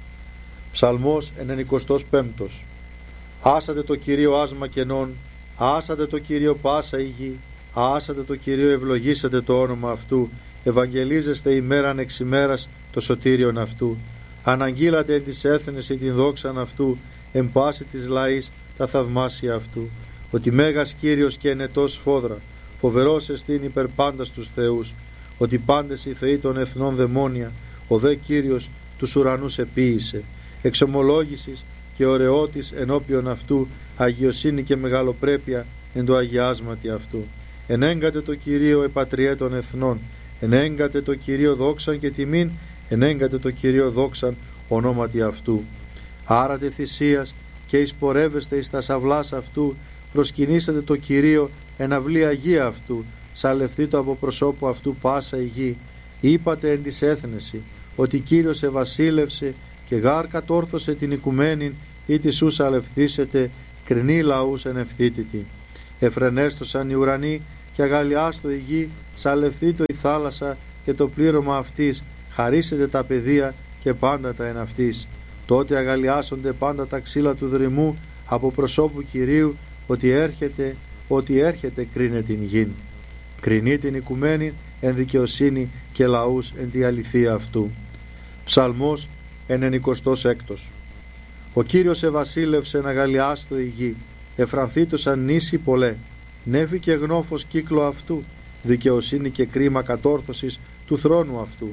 Ψαλμός ενενηκοστός πέμπτος. Άσατε το Κυρίο άσμα κενών, άσατε το Κυρίο πάσα η γη, άσατε το Κυρίο ευλογήσατε το όνομα αυτού, ευαγγελίζεστε ημέραν εξ ημέρας το σωτήριον αυτού. Αναγγείλατε εν της έθνης την δόξαν αυτού, εν πάση της λαής τα θαυμάσια αυτού. Ότι Μέγας Κύριος και ενετός φόδρα, φοβερός εστίν υπερ πάντας τους θεούς. Ότι πάντες οι θεοί των εθνών δαιμόνια, ο δε Κύριος τους ουρανούς επίησε. Εξομολόγησης και ωραιότης ενώπιον αυτού, αγιοσύνη και μεγαλοπρέπεια εν το αγιάσματι αυτού. Ενέγκατε το Κυρίο επατριέ των εθνών, ενέγκατε το Κυρίο δόξαν και τιμήν, ενέγκατε το Κυρίο δόξαν ονόματι αυτού. Άρατε θυσίας και εισπορεύεστε εις τα σαυλάς αυτού, προσκυνήσατε το Κυρίο εν αυλή αγία αυτού, σαλευθείτε από προσώπου αυτού πάσα η γη. Είπατε εν της έθνεση, ότι Κύριος ευασίλευσε και γάρ κατόρθωσε την οικουμένην, ή της ου σαλευθήσετε, κρινή λαούς εν ευθύτητη. Εφρενέστοσαν οι ουρανοί και αγαλιάστο η γη, σαλευθήτω η θάλασσα και το πλήρωμα αυτής, χαρίσετε τα παιδεία και πάντα τα εν αυτής. Τότε αγαλιάσονται πάντα τα ξύλα του δρυμού από προσώπου Κυρίου, ότι έρχεται, ότι έρχεται κρίνε την γην. Κρινεί την οικουμένη εν δικαιοσύνη και λαούς εν τη αληθεία αυτού. Ψαλμός ενενηκοστός έκτος. Ο Κύριος ευασίλευσε να αγαλιάστο η γη, εφρανθήτωσαν νήσι πολλέ, νέφη και γνώφος κύκλο αυτού, δικαιοσύνη και κρίμα κατόρθωσης του θρόνου αυτού.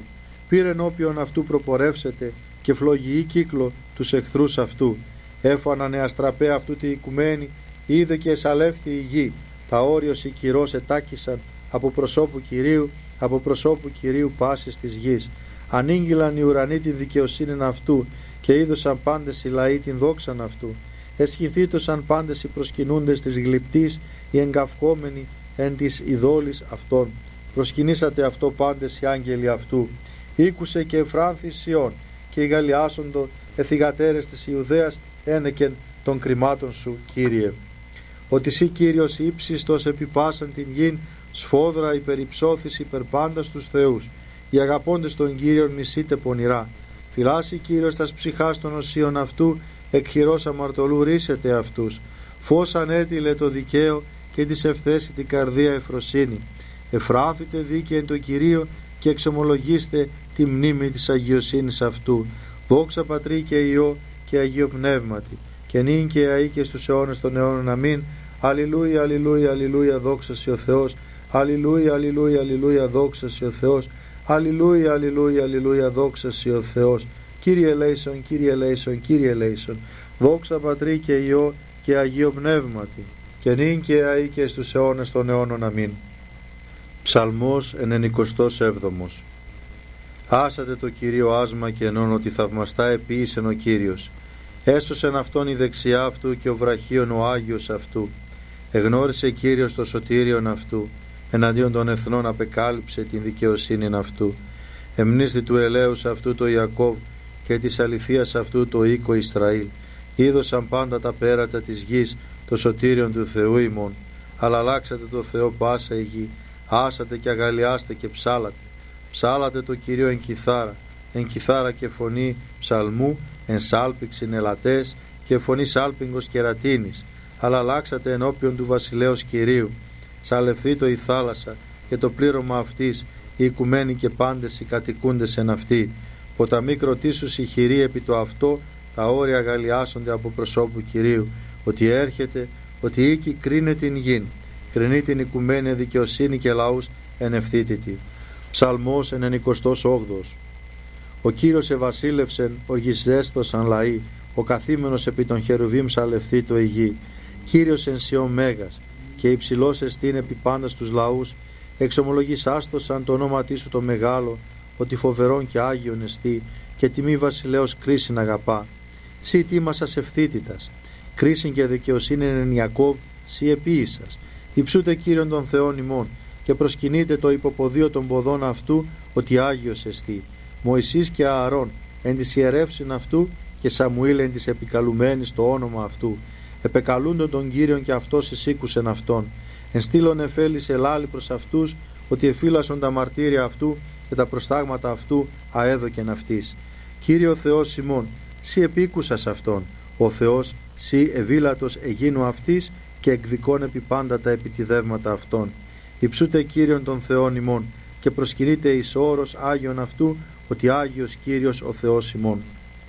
πήρε ενώπιον αυτού προπορεύσετε και φλογιή κύκλο τους εχθρούς αυτού. Έφανανε αστραπέ αυτού τη οικουμένη, είδε και εσαλεύθη η γη. Τα όριος οι κυρός ετάκησαν από προσώπου Κυρίου, από προσώπου Κυρίου πάσης της γης. Ανήγγυλαν οι ουρανοί την δικαιοσύνην αυτού και είδωσαν πάντες οι λαοί την δόξαν αυτού. Εσχηθήτωσαν πάντες οι προσκυνούντες της γλυπτής, οι εγκαυχόμενοι εν της ειδόλης αυτών. Προσκυνήσατε αυτό πάντες οι άγγελοι αυτού. Ήκουσε και εφράνθη Σιών και οι γαλλιάσοντο εθιγατέρες της Ιουδαίας ένεκεν των κρυμάτων σου, Κύριε. Ότι σύ Κύριος ύψιστος επιπάσαν την γην, σφόδρα υπερυψώθης υπερπάντα στους θεούς. Οι αγαπώντες των Κύριων νησίτε πονηρά. Φυλάσσει Κύριος τας ψυχάς των οσίων αυτού, εκχειρός αμαρτωλού ρίσετε αυτούς. Φως ανέτειλε το δικαίο και της ευθέσει την καρδία ευφροσύνη. Εφράθητε δίκαιεν το Κυρίο και εξομολογήστε τη μνήμη της αγιοσύνης αυτού. Δόξα Πατρί και Υιό και Αγίο Πνεύματι, και νυν και αεί και στους αιώνες των αιώνων. Αμήν. Αλληλούια, αλληλούια, αλληλούια, δόξα σοι ο Θεός. Αλληλούια, αλληλούια, αλληλούια, δόξα σοι ο Θεός. Αλληλούια, αλληλούια, αλληλούια, δόξα σοι ο Θεός. Κύριε ελέησον, Κύριε ελέησον, Κύριε ελέησον. Δόξα Πατρί και Υιό και Αγίο Πνεύματι, και νυν και αεί και στους αιώνες των αιώνων. Αμήν. Ψαλμός ενενηκοστός έβδομος. Άσατε το Κυρίο άσμα και ενών ότι θαυμαστά επίησεν ο Κύριος. Έσωσεν αυτόν η δεξιά αυτού και ο βραχίον ο Άγιος αυτού. Εγνώρισε Κύριος το σωτήριον αυτού. Εναντίον των εθνών απεκάλυψε την δικαιοσύνην αυτού. Εμνίστη του ελέους αυτού το Ιακώβ και της αληθείας αυτού το οίκο Ισραήλ. Είδωσαν πάντα τα πέρατα της γης το σωτήριον του Θεού ημών. Αλλά αλλάξατε το Θεό πάσα η γη. Άσατε και αγαλιάστε και ψάλατε. Ψάλατε το Κυρίο εν κιθάρα, εν κιθάρα και φωνή ψαλμού, εν σάλπιξιν ελατές και φωνή σάλπιγγος κερατίνης. Αλλά αλλάξατε ενώπιον του βασιλέως Κυρίου. Σαλευθήτω η θάλασσα και το πλήρωμα αυτής, οι οικουμένοι και πάντες οι κατοικούντες εν αυτή. Ποταμοί κροτήσους η χειρή επί το αυτό, τα όρια αγαλιάσονται από προσώπου Κυρίου. Ότι έρχεται, ότι οίκη κρίνε την γην, κρινεί την οικουμένη δικαιοσύνη και λαούς εν ευθύτητη. Ψαλμός ενενηκοστός όγδοος. Ο Κύριος ευασίλευσεν, οργισδέστοσαν λαοί, ο καθήμενος επί των χερουβίμ σαλευθήτω η γη. Κύριος εν Σιών μέγας, και υψηλός εστίν επί πάντα στους λαούς, εξομολογήσαστοσαν το όνόματί σου το μεγάλο, ότι φοβερόν και άγιον εστί, και τιμή βασιλέως κρίσιν αγαπά. Σύ τίμασας ευθύτητας, κρίσιν και δικαιοσύνη εν Ιακώβ, σύ επίησας. Υψούτε Κύριον των Θεών ημών, και προσκυνείτε το υποποδίο των ποδών αυτού, ότι Άγιος εστί. Μωυσής και Ααρών εν της ιερεύσιν αυτού, και Σαμουήλ εν της επικαλουμένης το όνομα αυτού. Επεκαλούντον τον Κύριον και αυτός εισήκουσεν αυτόν. Εν στήλον εφέλης ελάλη προς αυτούς, ότι εφύλασον τα μαρτύρια αυτού και τα προστάγματα αυτού αέδοκεν αυτής. Κύριο Θεός ημών, σύ επίκουσας αυτόν. Ο Θεός, σύ ευήλατος εγίνου αυτής και εκδικών επί πάντα τα επιτιδεύματα αυτών. Υψούτε Κύριον των Θεών ημών και προσκυνείτε εις όρος Άγιον αυτού, ότι Άγιος Κύριος ο Θεός ημών.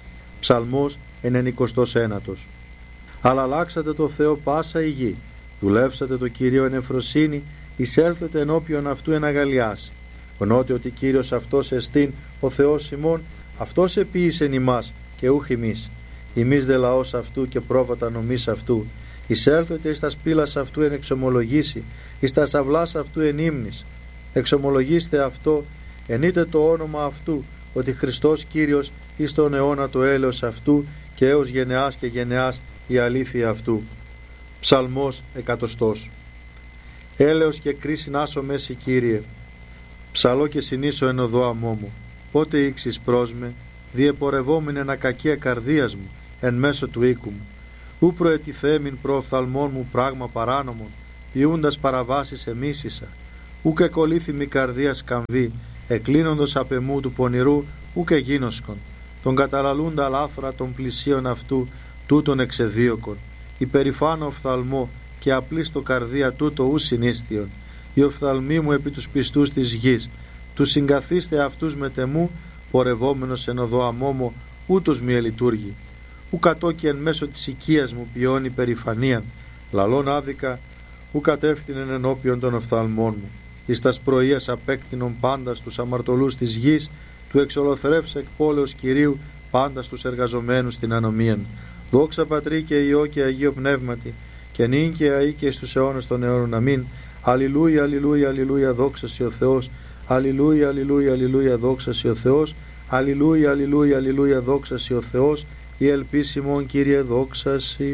Ψαλμός ενενηκοστός ένατος. Αλλά αλλάξατε το Θεό πάσα η γη, δουλεύσατε το Κύριο εν ευφροσύνη, εισέλθετε ενώπιον αυτού εν αγαλιάσει. Γνώτε ότι Κύριος αυτός εστίν ο Θεός ημών, αυτός επίησεν ημάς και ούχ ημείς. Ημείς δε λαός αυτού και πρόβατα νομής αυτού. Εισέλθετε εις τας πύλας αυτού εν εξομολογήσει, εις τας αυλάς αυτού εν ύμνης. Εξομολογήστε αυτό, ενείτε το όνομα αυτού, ότι Χριστός Κύριος εις τον αιώνα το έλεος αυτού και έως γενεάς και γενεάς η αλήθεια αυτού. Ψαλμός εκατοστός. Έλεος και κρίσιν άσο μέση Κύριε, ψαλώ και συνήσω εν οδό αμόμου. Πότε ήξεις προς με, διεπορευόμην εν ακακία καρδίας μου, εν μέσω του οίκου μου. Ού προετιθέμην προοφθαλμών μου πράγμα παράνομον, ποιούντας παραβάσεις εμίσησα. Ού και κολλήθη μη καρδία σκαμβή, εκλίνοντος απ' εμού του πονηρού, ού και γίνοσκον. Τον καταλαλούντα λάθρα των πλησίων αυτού, τούτον εξεδίωκον. Υπερηφάνω οφθαλμό και απλή στο καρδία τούτο ου συνίστιον. Οι οφθαλμοί μου επί τους πιστούς της γης. Τους συγκαθίστε αυτούς με τεμού, πορευόμενος εν οδό αμόμο, ούτως μη ελειτουργεί. Ου κατόκι εν μέσω της οικίας μου ποιώνει περηφανίαν, λαλών άδικα, ου κατεύθυνεν ενώπιον των οφθαλμών μου. Εις τας πρωίας απέκτηνον πάντα στους αμαρτωλούς της γης, του εξολοθρεύς εκ πόλεως Κυρίου πάντα στους εργαζομένους στην ανομίαν. Δόξα Πατρί και Υιό και Αγίο Πνεύματι, και νυν και αεί και στους αιώνας των αιώνων. Αμήν. Αλληλούια, αλληλούια, αλληλούια, δόξα σοι ο Θεός. Αλληλούια, αλληλούια, αλληλούια, δόξα σοι ο Θεός. Αλληλούια, αλληλούια, αλληλούια, δόξα σοι ο Θεός. Η ελπίσιμον Κύριε δόξα σοι.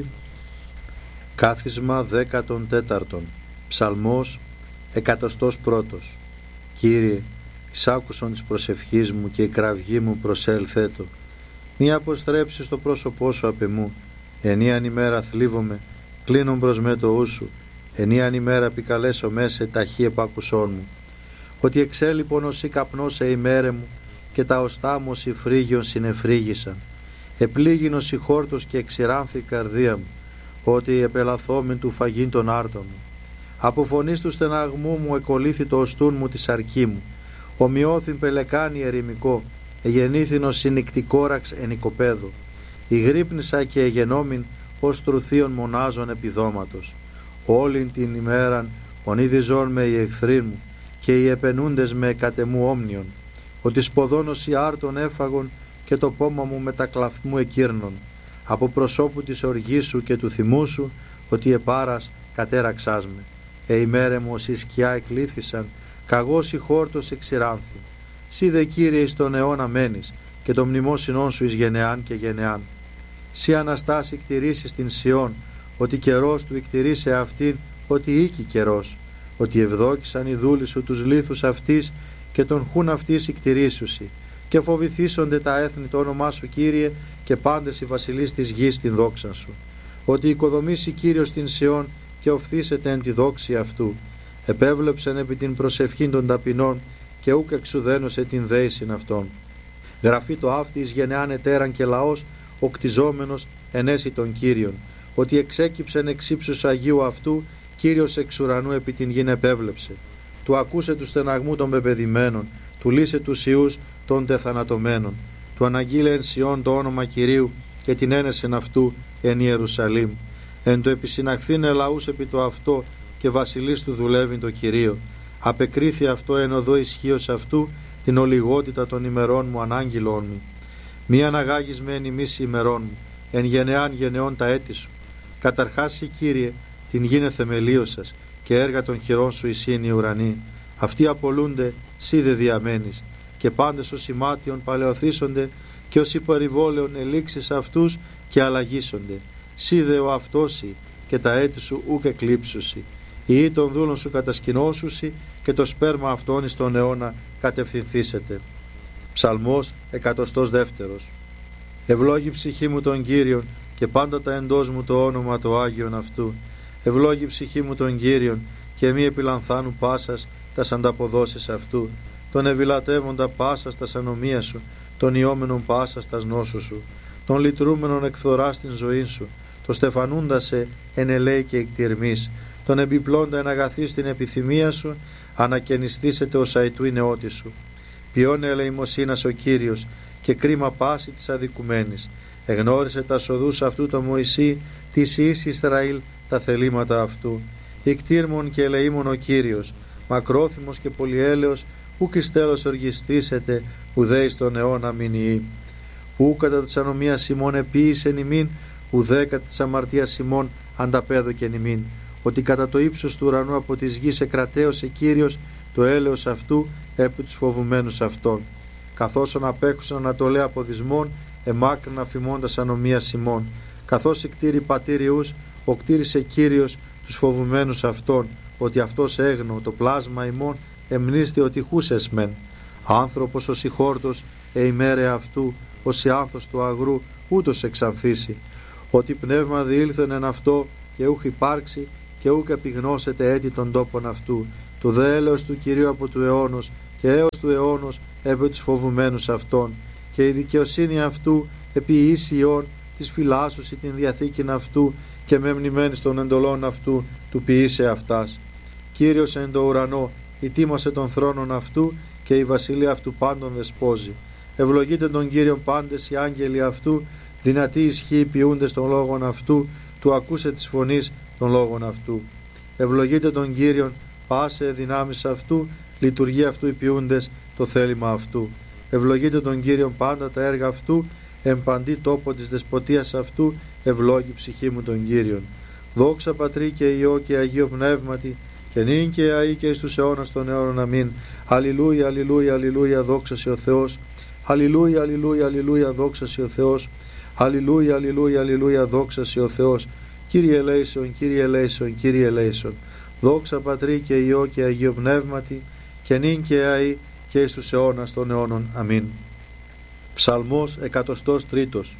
Κάθισμα δέκατον τέταρτον. Ψαλμός εκατοστός πρώτος. Κύριε, εισάκουσον της προσευχής μου και η κραυγή μου προσέλθέτο. Μη αποστρέψεις το πρόσωπό σου απ' εμού. Ενίαν ημέρα θλίβομαι, κλείνον προς με το ου σου. Ενίαν ημέρα επικαλέσω μέσα ταχύ επάκουσόν μου. Ότι εξέλιπον ως η καπνός σε ημέρε μου, και τα οστά μου ως η φρύγιον συνεφρύγησαν. Επλήγην ως η χόρτος και εξηράνθη η καρδία μου, ότι επελαθόμην του φαγήν τον άρτο μου. Από φωνής του στεναγμού μου εκολύθη το οστούν μου τη σαρκή μου. Ομοιώθην πελεκάνη ερημικό, εγεννήθην ως συνικτικόραξ εν οικοπαίδο. Ηγρύπνησα και εγενόμην ως τρουθείων μονάζων επιδόματος. Όλην την ημέραν ονείδιζόν με οι εχθροί μου, και οι επενούντες με κατεμού όμνιον. Ότι σποδόνος οι άρτων έφαγον, και το πόμα μου με τα κλαθμού εκύρνων. Από προσώπου της οργής σου και του θυμού σου, ότι επάρας κατέραξάς με. Ε ημέρε μου ως η σκιά εκλήθησαν, καγός η χόρτος εξηράνθη. Σύ δε Κύριε εις τον αιώνα μένεις, και το μνημόσυνόν σου εις γενεάν και γενεάν. Σύ Αναστάση κτηρήσεις την Σιών, ότι καιρός του εκτηρήσε αυτήν, ότι οίκη καιρός. Ότι ευδόκησαν οι δούλοι σου τους λίθους αυτής, και τον χούν αυτής εκτηρήσουσι. Και φοβηθήσονται τα έθνη το όνομά σου Κύριε, και πάντες οι βασιλείς της γης την δόξα σου. Ότι οικοδομήσει Κύριος την Σιών, και οφθήσεται εν τη δόξη αυτού. Επέβλεψεν επί την προσευχήν των ταπεινών, και ούκ εξουδένωσε την δέησιν αυτών. Γραφεί το αύτη εις γενεάν ετέραν και λαός, ο κτιζόμενος ενέσει των Κύριων. Ότι εξέκυψεν εξ ύψους Αγίου αυτού, Κύριος εξ ουρανού επί την γην επέβλεψε. Του ακούσε του στεναγμού των πεπαιδημένων, του λύσε τους ιούς των τεθανατωμένων. Του αναγγείλε εν Σιών το όνομα Κυρίου, και την ένεσεν αυτού εν Ιερουσαλήμ. Εν το επισυναχθήνε λαούς επί το αυτό, και βασιλείς του δουλεύει το Κυρίο. Απεκρίθη αυτό εν οδό ισχύος αυτού, την ολιγότητα των ημερών μου ανάγγειλόν μου. Μη αναγάγεις με εν ημίση ημερών μου, εν γενεάν γενεών τα έτη σου. Καταρχάς η Κύριε, την γίνε θεμελίωσας, και έργα των χειρών σου εισήν οι ουρανοί. Αυτοί απολούνται, σύ δε διαμένεις, και πάντες ως ημάτιον παλαιοθήσονται, και ως υπερηβόλαιον ελήξεις αυτούς, και αλλαγήσονται. Σύ δε ο αυτόσι, και τα έτη σου ούκ εκλείψουσι. Οι ή των δούλων σου κατασκηνώσουσι, και το σπέρμα αυτών εις τον αιώνα κατευθυνθήσετε. Ψαλμός εκατοστός δεύτερος. Ευλόγη ψυχή μου τον Κύριον, και πάντα τα εντός μου το όνομα το Άγιον αυτού. Ευλόγη ψυχή μου τον Κύριον, και μη επιλανθάνου πάσας τας ανταποδόσεις αυτού. Τον ευηλατεύοντα πάσας τας ανομίας σου, τον ιόμενον πάσας τας νόσου σου, τον λυτρούμενον εκφθοράς στην ζωή σου, το στεφανούντα σε εν ελέη και εκτιρμής, τον επιπλώντα εν αγαθή στην επιθυμία σου, ανακαινιστήσετε ως αητού η νεότη σου. Ποιώνε ελεημοσύνας ο Κύριος, και κρίμα πάση της αδικουμένης. Εγνώρισε τα σοδούς αυτού το Μωυσή, της εις Ισραήλ τα θελήματα αυτού. Ικτήρμον και ελεήμον ο Κύριος, μακρόθυμος και πολυέλεος, ουκ εις τέλος οργιστήσετε, ουδέ εις τον αιώνα μηνιή. Ου κατά της ανομίας ημών επίησεν ημίν, ουδέ κατά της αμαρτίας ημών ανταπέδοκεν ημίν. Ότι κατά το ύψος του ουρανού από της γης εκρατέωσε Κύριος το έλεος αυτού επί τους φοβουμένους αυτών. Καθώς απέχουσαν ανατολέ από δυσμών, εμάκρυνα φημώντας ανομίας ημών. Καθώς εκτήρη πατήριους, ο κτήρισε Κύριος τους φοβουμένους αυτών, ότι αυτός έγνω το πλάσμα ημών εμνίστη ότι χούσες μεν. Άνθρωπος ως η χόρτος, ε ημέρε αυτού, ως η άνθος του αγρού, ούτως εξανθήσει. Ότι πνεύμα διήλθεν εν αυτό, και ούχ υπάρξει, και ούκ επιγνώσετε έτη των τόπων αυτού. Το δε έλεος του Κυρίου από του αιώνος, και έως του αιώνος επί τους φοβουμένους αυτών. Και η δικαιοσύνη αυτού επί ίσιον της φυλάσσουσι την διαθήκην αυτού, και μεμνημένης των εντολών αυτού του ποιήσε αυτάς. Κύριος εν το ουρανό ητίμασε τον θρόνον αυτού, και η βασιλεία αυτού πάντων δεσπόζει. Ευλογείτε τον Κύριον πάντες οι άγγελοι αυτού, δυνατοί ισχύοι ποιούντες των λόγων αυτού, του ακούσε της φωνής των λόγων αυτού. Ευλογείτε τον Κύριον πάσε δυνάμεις αυτού, λειτουργεί αυτού οι ποιούντες το θέλημα αυτού. ευλογείτε τον Κύριον πάντα τα έργα αυτού, εν παντή τόπο της δεσποτείας αυτού, ευλόγη ψυχή μου τον Κύριον. Δόξα Πατρί και Υιό και Αγίο Πνεύματι, και νυν και αεί και εις τους αιώνας των αιώνων. Αμήν. Αλληλούια, αλληλούια, αλληλούια, δόξα σε ο Θεός. Αλληλούια, αλληλούια, αλληλούια, δόξα σε ο Θεός. Αλληλούια, αλληλούια, αλληλούια, δόξα σε ο Θεός. Κύριε ελέησον, Κύριε ελέησον, Κύριε ελέησον. Δόξα Πατρί και Υιό και Αγίο Πνεύματι, και νυν και αεί και εις τους αιώνας των αιώνων. Αμήν. Ψαλμός εκατοστός τρίτος.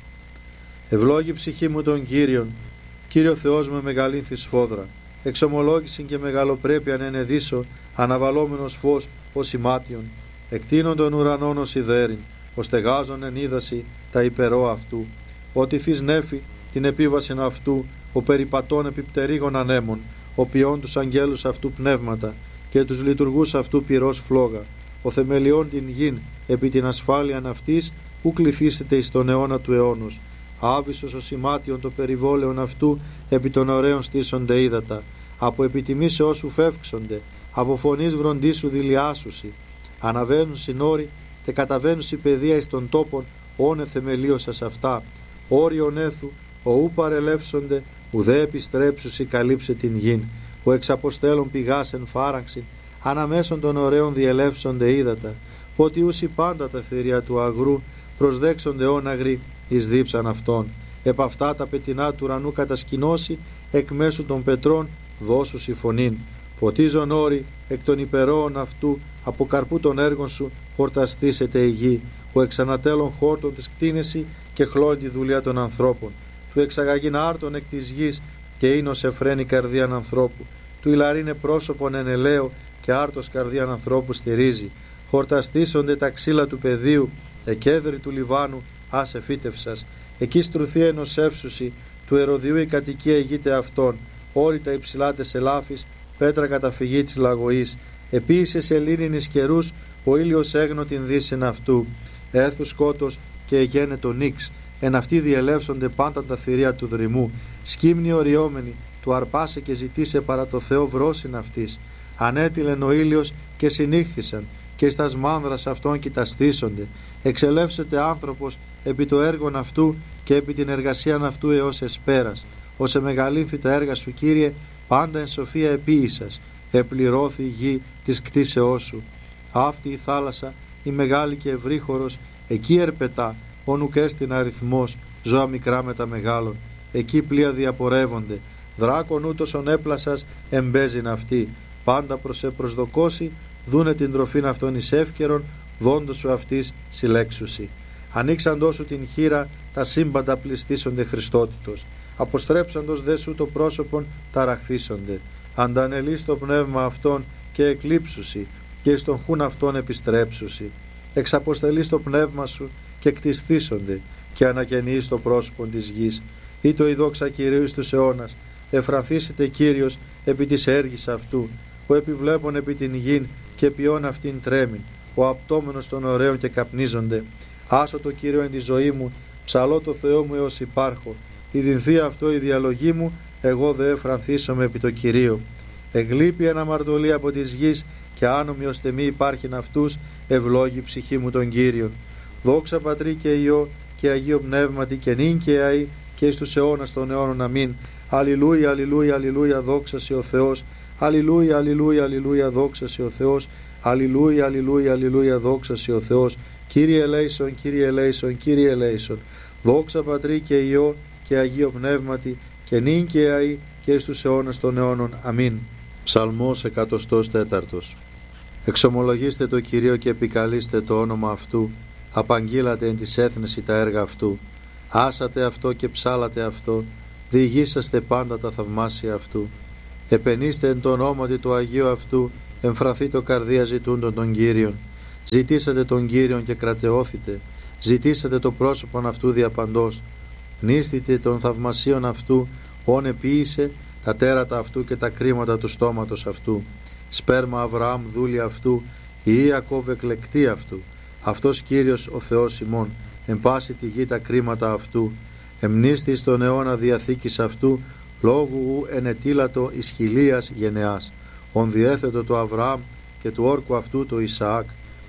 Ευλόγη ψυχή μου τον Κύριον, Κύριο Θεός με μεγαλύνθη σφόδρα. Εξομολόγησιν και μεγαλοπρέπειαν ενεδίσω, αναβαλόμενος φως ως ημάτιον. Εκτείνον των ουρανών ως ιδέριν, ως στεγάζον εν είδαση τα υπερό αυτού. Ότι θείς νέφη την επίβασιν αυτού, ο περιπατών επιπτερίγων ανέμων, ο ποιών τους αγγέλους αυτού πνεύματα, και τους λειτουργούς αυτού πυρός φλόγα. Ο θεμελιών την γην επί την ασφάλειαν αυτής, ου κληθήσετε εις τον αιώνα του αιώνος. Άβυσσος ο σημάτιον το περιβόλαιον αυτού, επί των ωραίων στήσονται ύδατα. Από επιτιμήσεώς σου φεύξονται, από φωνής βροντίσου δηλιάσουσι. Αναβαίνουν συνόροι και καταβαίνουν η παιδεία εις των τόπων, όνε θεμελίωσας αυτά. Όριον έθου, ο ου παρελεύσονται, ουδέ επιστρέψουσι καλύψε την γην. Ο εξαποστέλων πηγάς εν φάραξιν, αναμέσων των ωραίων διελεύσονται ύδατα. Ότι ούσι πάντα τα θηρία του αγρού, προσδέξονται όναγροι εις δίψαν αυτών. Επ' αυτά τα πετεινά του ουρανού κατασκηνώσει, εκ μέσου των πετρών δώσου η φωνήν. Ποτίζον όρη εκ των υπερώων αυτού, από καρπού των έργων σου χορταστήσεται η γη. Ο εξανατέλων χόρτων της κτίνεση και χλώνει τη δουλειά των ανθρώπων. Του εξαγαγήν άρτων εκ της γης και ίνος εφραίνει καρδίαν ανθρώπου. Του ηλαρίνε πρόσωπον εν ελαίο και άρτος καρδίαν ανθρώπου στηρίζει. Χορταστήσονται τα ξύλα του πεδίου, εκέδρη του Λιβάνου άσε φύτευσας. Εκεί στρουθεί ενός εύσουσι, του ερωδιού η κατοικία ηγείται αυτών. Όρητα υψηλάτες ελάφης, πέτρα καταφυγή της λαγωής. Επίησε σε λίνινης καιρούς, ο ήλιος έγνω την δύσιν αυτού. Έθου σκότος και εγένε το νίξ. Εν αυτοί διελεύσονται πάντα τα θηρία του δρυμού. Σκύμνη οριόμενη, του αρπάσε και ζητήσε παρά το Θεό βρόσιν αυτής. Ανέτειλεν ο ήλιος και συνήχθησαν, και εις τας μάνδρας αυτών κοιταστήσονται. Εξελεύσεται άνθρωπος επί το έργον αυτού και επί την εργασίαν αυτού έως εσπέρας. Όσε μεγαλύνθη τα έργα σου, Κύριε, πάντα εν σοφία επίησας. Επληρώθη η γη της κτίσεώς σου. Αυτή η θάλασσα, η μεγάλη και ευρύχωρος, εκεί ερπετά, όνουκ έστιν αριθμός, ζώα μικρά με τα μεγάλων. Εκεί πλοία διαπορεύονται. Δράκον ούτωσον έπλασας εμπέζειν αυτή. Πάντα προς σε προσδοκώσει, δούνε την τροφήν αυτών εις εύκαιρον, δόντος σου αυτής συλλέξουσι. Ανοίξαντός σου την χείρα, τα σύμπαντα πληστήσονται Χριστότητος. Αποστρέψαντος δε σου το πρόσωπον, ταραχθήσονται. Αντανελείς το πνεύμα αυτών και εκλείψουσι, και εις τον χούν αυτών επιστρέψουσι. Εξαποστελείς το πνεύμα σου και κτιστήσονται, και ανακαινείς το πρόσωπον της γης. Ή το η δόξα Κυρίου εις τους αιώνας, εφρανθήσετε Κύριος επί της έργης αυτού. Ο επιβλέπων επί την γην και ποιόν αυτήν τρέμην. Ο απτόμενος των ωραίων και καπνίζονται. Άσω το Κύριο εν τη ζωή μου, ψαλώ το Θεό μου έως υπάρχω. Η δινθεί αυτό η διαλογή μου, εγώ δε εφρανθήσομαι επί το Κυρίο. Εγλείπει ένα αμαρτωλή από της γης, και άνομοι ώστε μη υπάρχειν αυτούς, ευλόγη ψυχή μου τον Κύριον. Δόξα Πατρί και Υιό και Αγίο Πνεύματι, και νυν και αεί και εις τους αιώνας των αιώνων. Αμήν. Αλληλούια, αλληλούια, αλληλούια, δόξα σε ο Θεός. Αλληλούια, αλληλούια, αλληλούια, δόξα σε ο Θεός. Αλληλούια, αλληλούια, αλληλούια, δόξα σε ο Θεός. Κύριε ελέησον, Κύριε ελέησον, Κύριε ελέησον. Δόξα Πατρί και Υιό και Αγίο Πνεύματι, και νυν και αεί και εις τους αιώνας των αιώνων. Αμήν. Ψαλμός εκατοστός τέταρτος. Εξομολογήστε το Κυρίο και επικαλείστε το όνομα αυτού. Απαγγείλατε εν της έθνεση τα έργα αυτού. Άσατε αυτό και ψάλατε αυτό. Διηγήσαστε πάντα τα θαυμάσια αυτού. Επενήστε εν το ονόματι του Αγίου αυτού. Εμφραθεί το καρδία ζητούντων των Κύριων. Ζητήσατε τον Κύριον και κρατεώθητε. Ζητήσατε το πρόσωπον αυτού διαπαντός. Νίστητε των θαυμασίων αυτού, όν επίησε τα τέρατα αυτού και τα κρίματα του στόματος αυτού. Σπέρμα Αβραάμ δούλη αυτού, η Ιακώβ εκλεκτή αυτού. Αυτός Κύριος ο Θεός ημών, εν πάση τη γη τα κρίματα αυτού. Εμνίστη στον αιώνα διαθήκης αυτού, λόγου ου ενετήλατο εις χιλίας γενεάς. Ον διέθετο το Αβραάμ και του όρκου αυτού το Ισαάκ.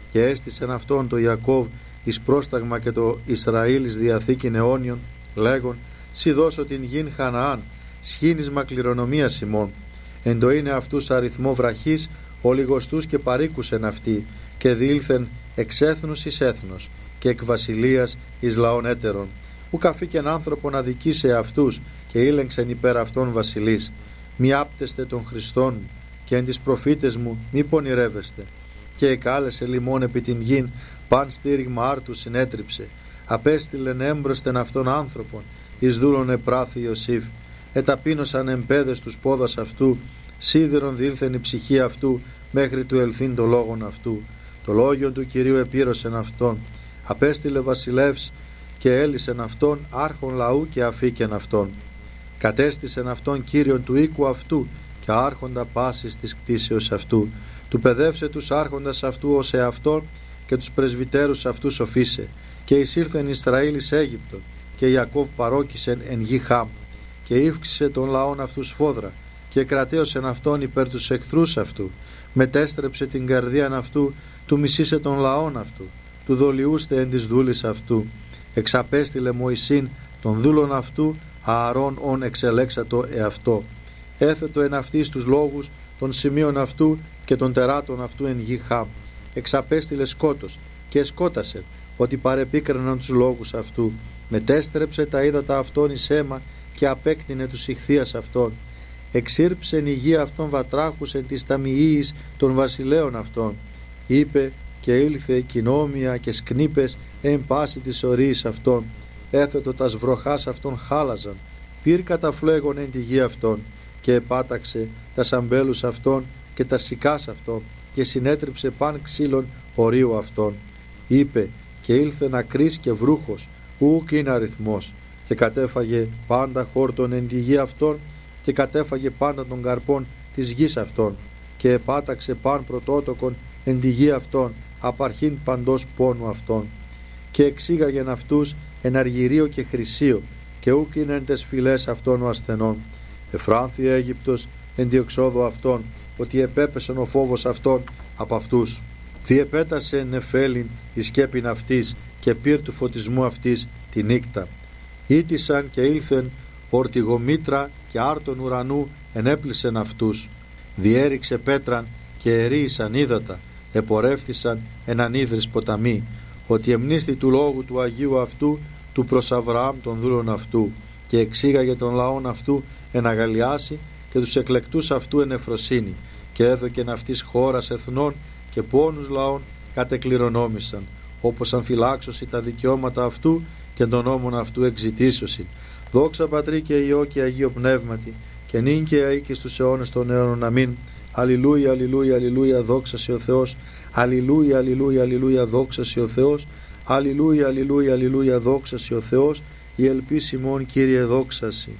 και έστησεν αυτόν το Ιακώβ εις πρόσταγμα και το Ισραήλ εις διαθήκην αιώνιον, λέγον, σοι δώσω την γην Χαναάν, σχήνισμα κληρονομίας ημών. Εν το είναι αυτούς αριθμό βραχής, ολιγοστούς και παρήκουσεν αυτοί, και διήλθεν εξ έθνους εις έθνος, και εκ βασιλείας εις λαών έτερων. Ουκ αφήκεν άνθρωπον αδικήσε αυτούς, και ήλεγξεν υπέρ αυτών βασιλείς. Μη άπτεστε των Χριστών μου, και εν τις προφήτες μου μη πονηρεύεστε. Και εκάλεσε λιμών επί την γην, παν στήριγμα άρτου συνέτριψε. Απέστειλεν έμπροσθεν αυτών άνθρωπον, εις δούλων επράθη Ιωσήφ. Εταπείνωσαν εμπέδες τους πόδας αυτού, σίδηρον διήλθεν η ψυχή αυτού, μέχρι του ελθύν το λόγον αυτού. Το λόγιον του Κυρίου επήρωσεν αυτόν. Απέστειλε βασιλεύς και έλυσεν αυτόν, άρχον λαού και αφήκεν αυτόν. Κατέστησεν αυτόν Κύριον του οίκου αυτού και άρχοντα πάσης της κτήσεως αυτού. Του παιδεύσε τους άρχοντας αυτού ως εαυτόν και τους πρεσβυτέρους αυτού σοφίσε. Και εισήλθεν Ισραήλ εις Αίγυπτον και Ιακώβ παρόκησεν εν γη Χάμ. Και ύφξησε τον λαόν αυτού σφόδρα και κρατέωσεν αυτόν υπέρ τους εχθρούς αυτού. Μετέστρεψε την καρδίαν αυτού, του μισήσε τον λαόν αυτού, του δολιούστε εν της δούλης αυτού. Εξαπέστειλε Μωυσήν τον δούλον αυτού, Ααρών ον εξελέξατο εαυτό. Έθετο εν αυτής τους λόγους των σημείων αυτού και των τεράτων αυτού εν γη Χάμ. Εξαπέστειλε σκότος και σκότασε, ότι παρεπίκραναν τους λόγους αυτού. Μετέστρεψε τα ύδατα αυτών εις αίμα και απέκτηνε τους ηχθείας αυτών. Εξήρψεν η γη αυτών βατράχους εν της ταμιείας των βασιλέων αυτών. Είπε και ήλθε κοινόμια και σκνήπες εν πάση της ορίης αυτών. Έθετο τας βροχάς αυτών χάλαζαν, πυρ καταφλέγον εν τη γη αυτών, και επάταξε τα σαμπέλους αυτών και τα σικάς αυτών, και συνέτριψε παν ξύλων ορίου αυτών. Είπε και ήλθε ακρής και βρούχος, ούκ είναι αριθμός, και κατέφαγε πάντα χόρτον εν τη γη αυτών, και κατέφαγε πάντα των καρπών της γης αυτών, και επάταξε παν πρωτότοκον εν τη γη αυτών, απαρχήν παντός πόνου αυτών. Και εξήγαγεν αυτούς εν αργυρίο και χρυσίο, και ούκ είναι εν τες φυλές αυτών ο ασθενών. Εφράνθη Αίγυπτος εν διεξόδου αυτών, ότι επέπεσεν ο φόβος αυτών από αυτούς. Διεπέτασε νεφέλιν η σκέπην αυτής και πυρ του φωτισμού αυτής τη νύκτα. Ήτησαν και ήλθεν ορτιγομήτρα και άρτων ουρανού ενέπλησεν αυτούς. Διέριξε πέτραν και ερίησαν ύδατα, επορεύθησαν εν ανίδρυς ποταμοί, ότι εμνίστη του λόγου του Αγίου αυτού, του προς Αβραάμ των δούλων αυτού, και εξήγαγε τον λαόν αυτού εν αγαλιάσει και τους εκλεκτούς αυτού εν εφροσύνη, και έδωκεν αυτής χώρας εθνών και πόνους λαών κατεκληρονόμησαν, όπως αμφυλάξωση τα δικαιώματα αυτού και των νόμων αυτού εξητήσωσιν. Δόξα Πατρί και Υιό και Αγίο Πνεύματι, και νυν και αεί και στους αιώνες των αιώνων. Αμήν. Αλληλούια, αλληλούια, αλληλούια, δόξα σε ο Θεός. Αλληλούια, αλληλούια, αλληλούια, δόξα σε ο Θεός. Αλληλούια, αλληλούια, αλληλούια, δόξα σε ο Θεός. Η ελπίς ημών, Κύριε, δόξα σοι.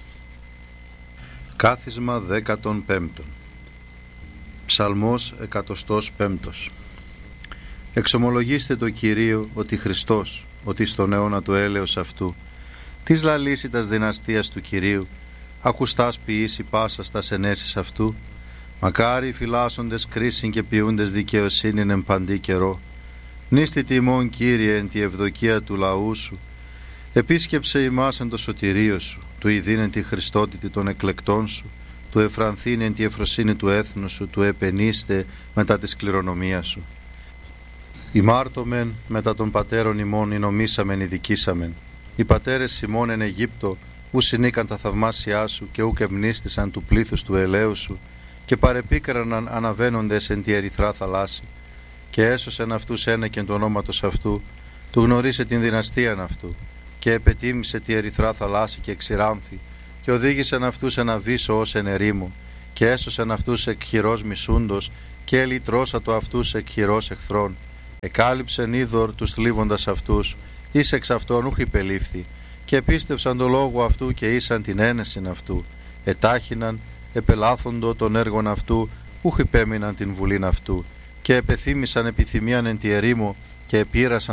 Κάθισμα δέκατον πέμπτον. Ψαλμός εκατοστός πέμπτος. Εξομολογήστε το Κυρίο ότι Χριστός, ότι στον αιώνα του έλεος αυτού, της λαλήσιτας δυναστείας του Κυρίου, ακουστάς ποιήσει πάσας τας ενέσεις αυτού, μακάρι οι φυλάσσοντες κρίσιν και ποιούντες δικαιοσύνην εν παντή καιρό. Νίστη τιμών, Κύριε, εν τη ευδοκία του λαού σου, επίσκεψε ημάς εν το σωτηρίο σου, του ειδήν εν τη χριστότητη των εκλεκτών σου, του εφρανθήν εν τη εφροσύνη του έθνου σου, του επενείστε μετά της κληρονομίας σου. Ημάρτωμεν μετά των πατέρων ημών εινομήσαμεν ειδικήσαμεν. Οι πατέρες ημών εν Αιγύπτο ου συνήκαν τα θαυμάσια σου και ουκ εμνίστησαν του πλήθους του ελαίου σου, και παρεπίκραναν αναβαίνοντες εν τη ερυθρά θαλάσση, και έσωσεν αυτούς ένεκεν του ονόματος αυτού, του γνωρίσε την δυναστείαν αυτού, και επετίμησε τη ερυθρά θαλάσση και εξηράνθη, και οδήγησεν αυτούς εν αβύσσο ως εν ερήμο, και έσωσεν αυτούς εκ χειρός μισούντος, και ελυτρώσατο αυτούς εκ χειρός εχθρών. Εκάλυψεν είδωρ τους θλίβοντας αυτούς, εις εξ αυτών ούχ υπελήφθη, και επίστευσαν το λόγο αυτού και ήσαν την ένεσιν αυτού. Ετάχυναν, επελάθοντο των έργων αυτού, ούχ υπέμειναν την βουλήν αυτού, και επεθύμησαν επιθυμίαν εν τη ερήμο, και επήρασαν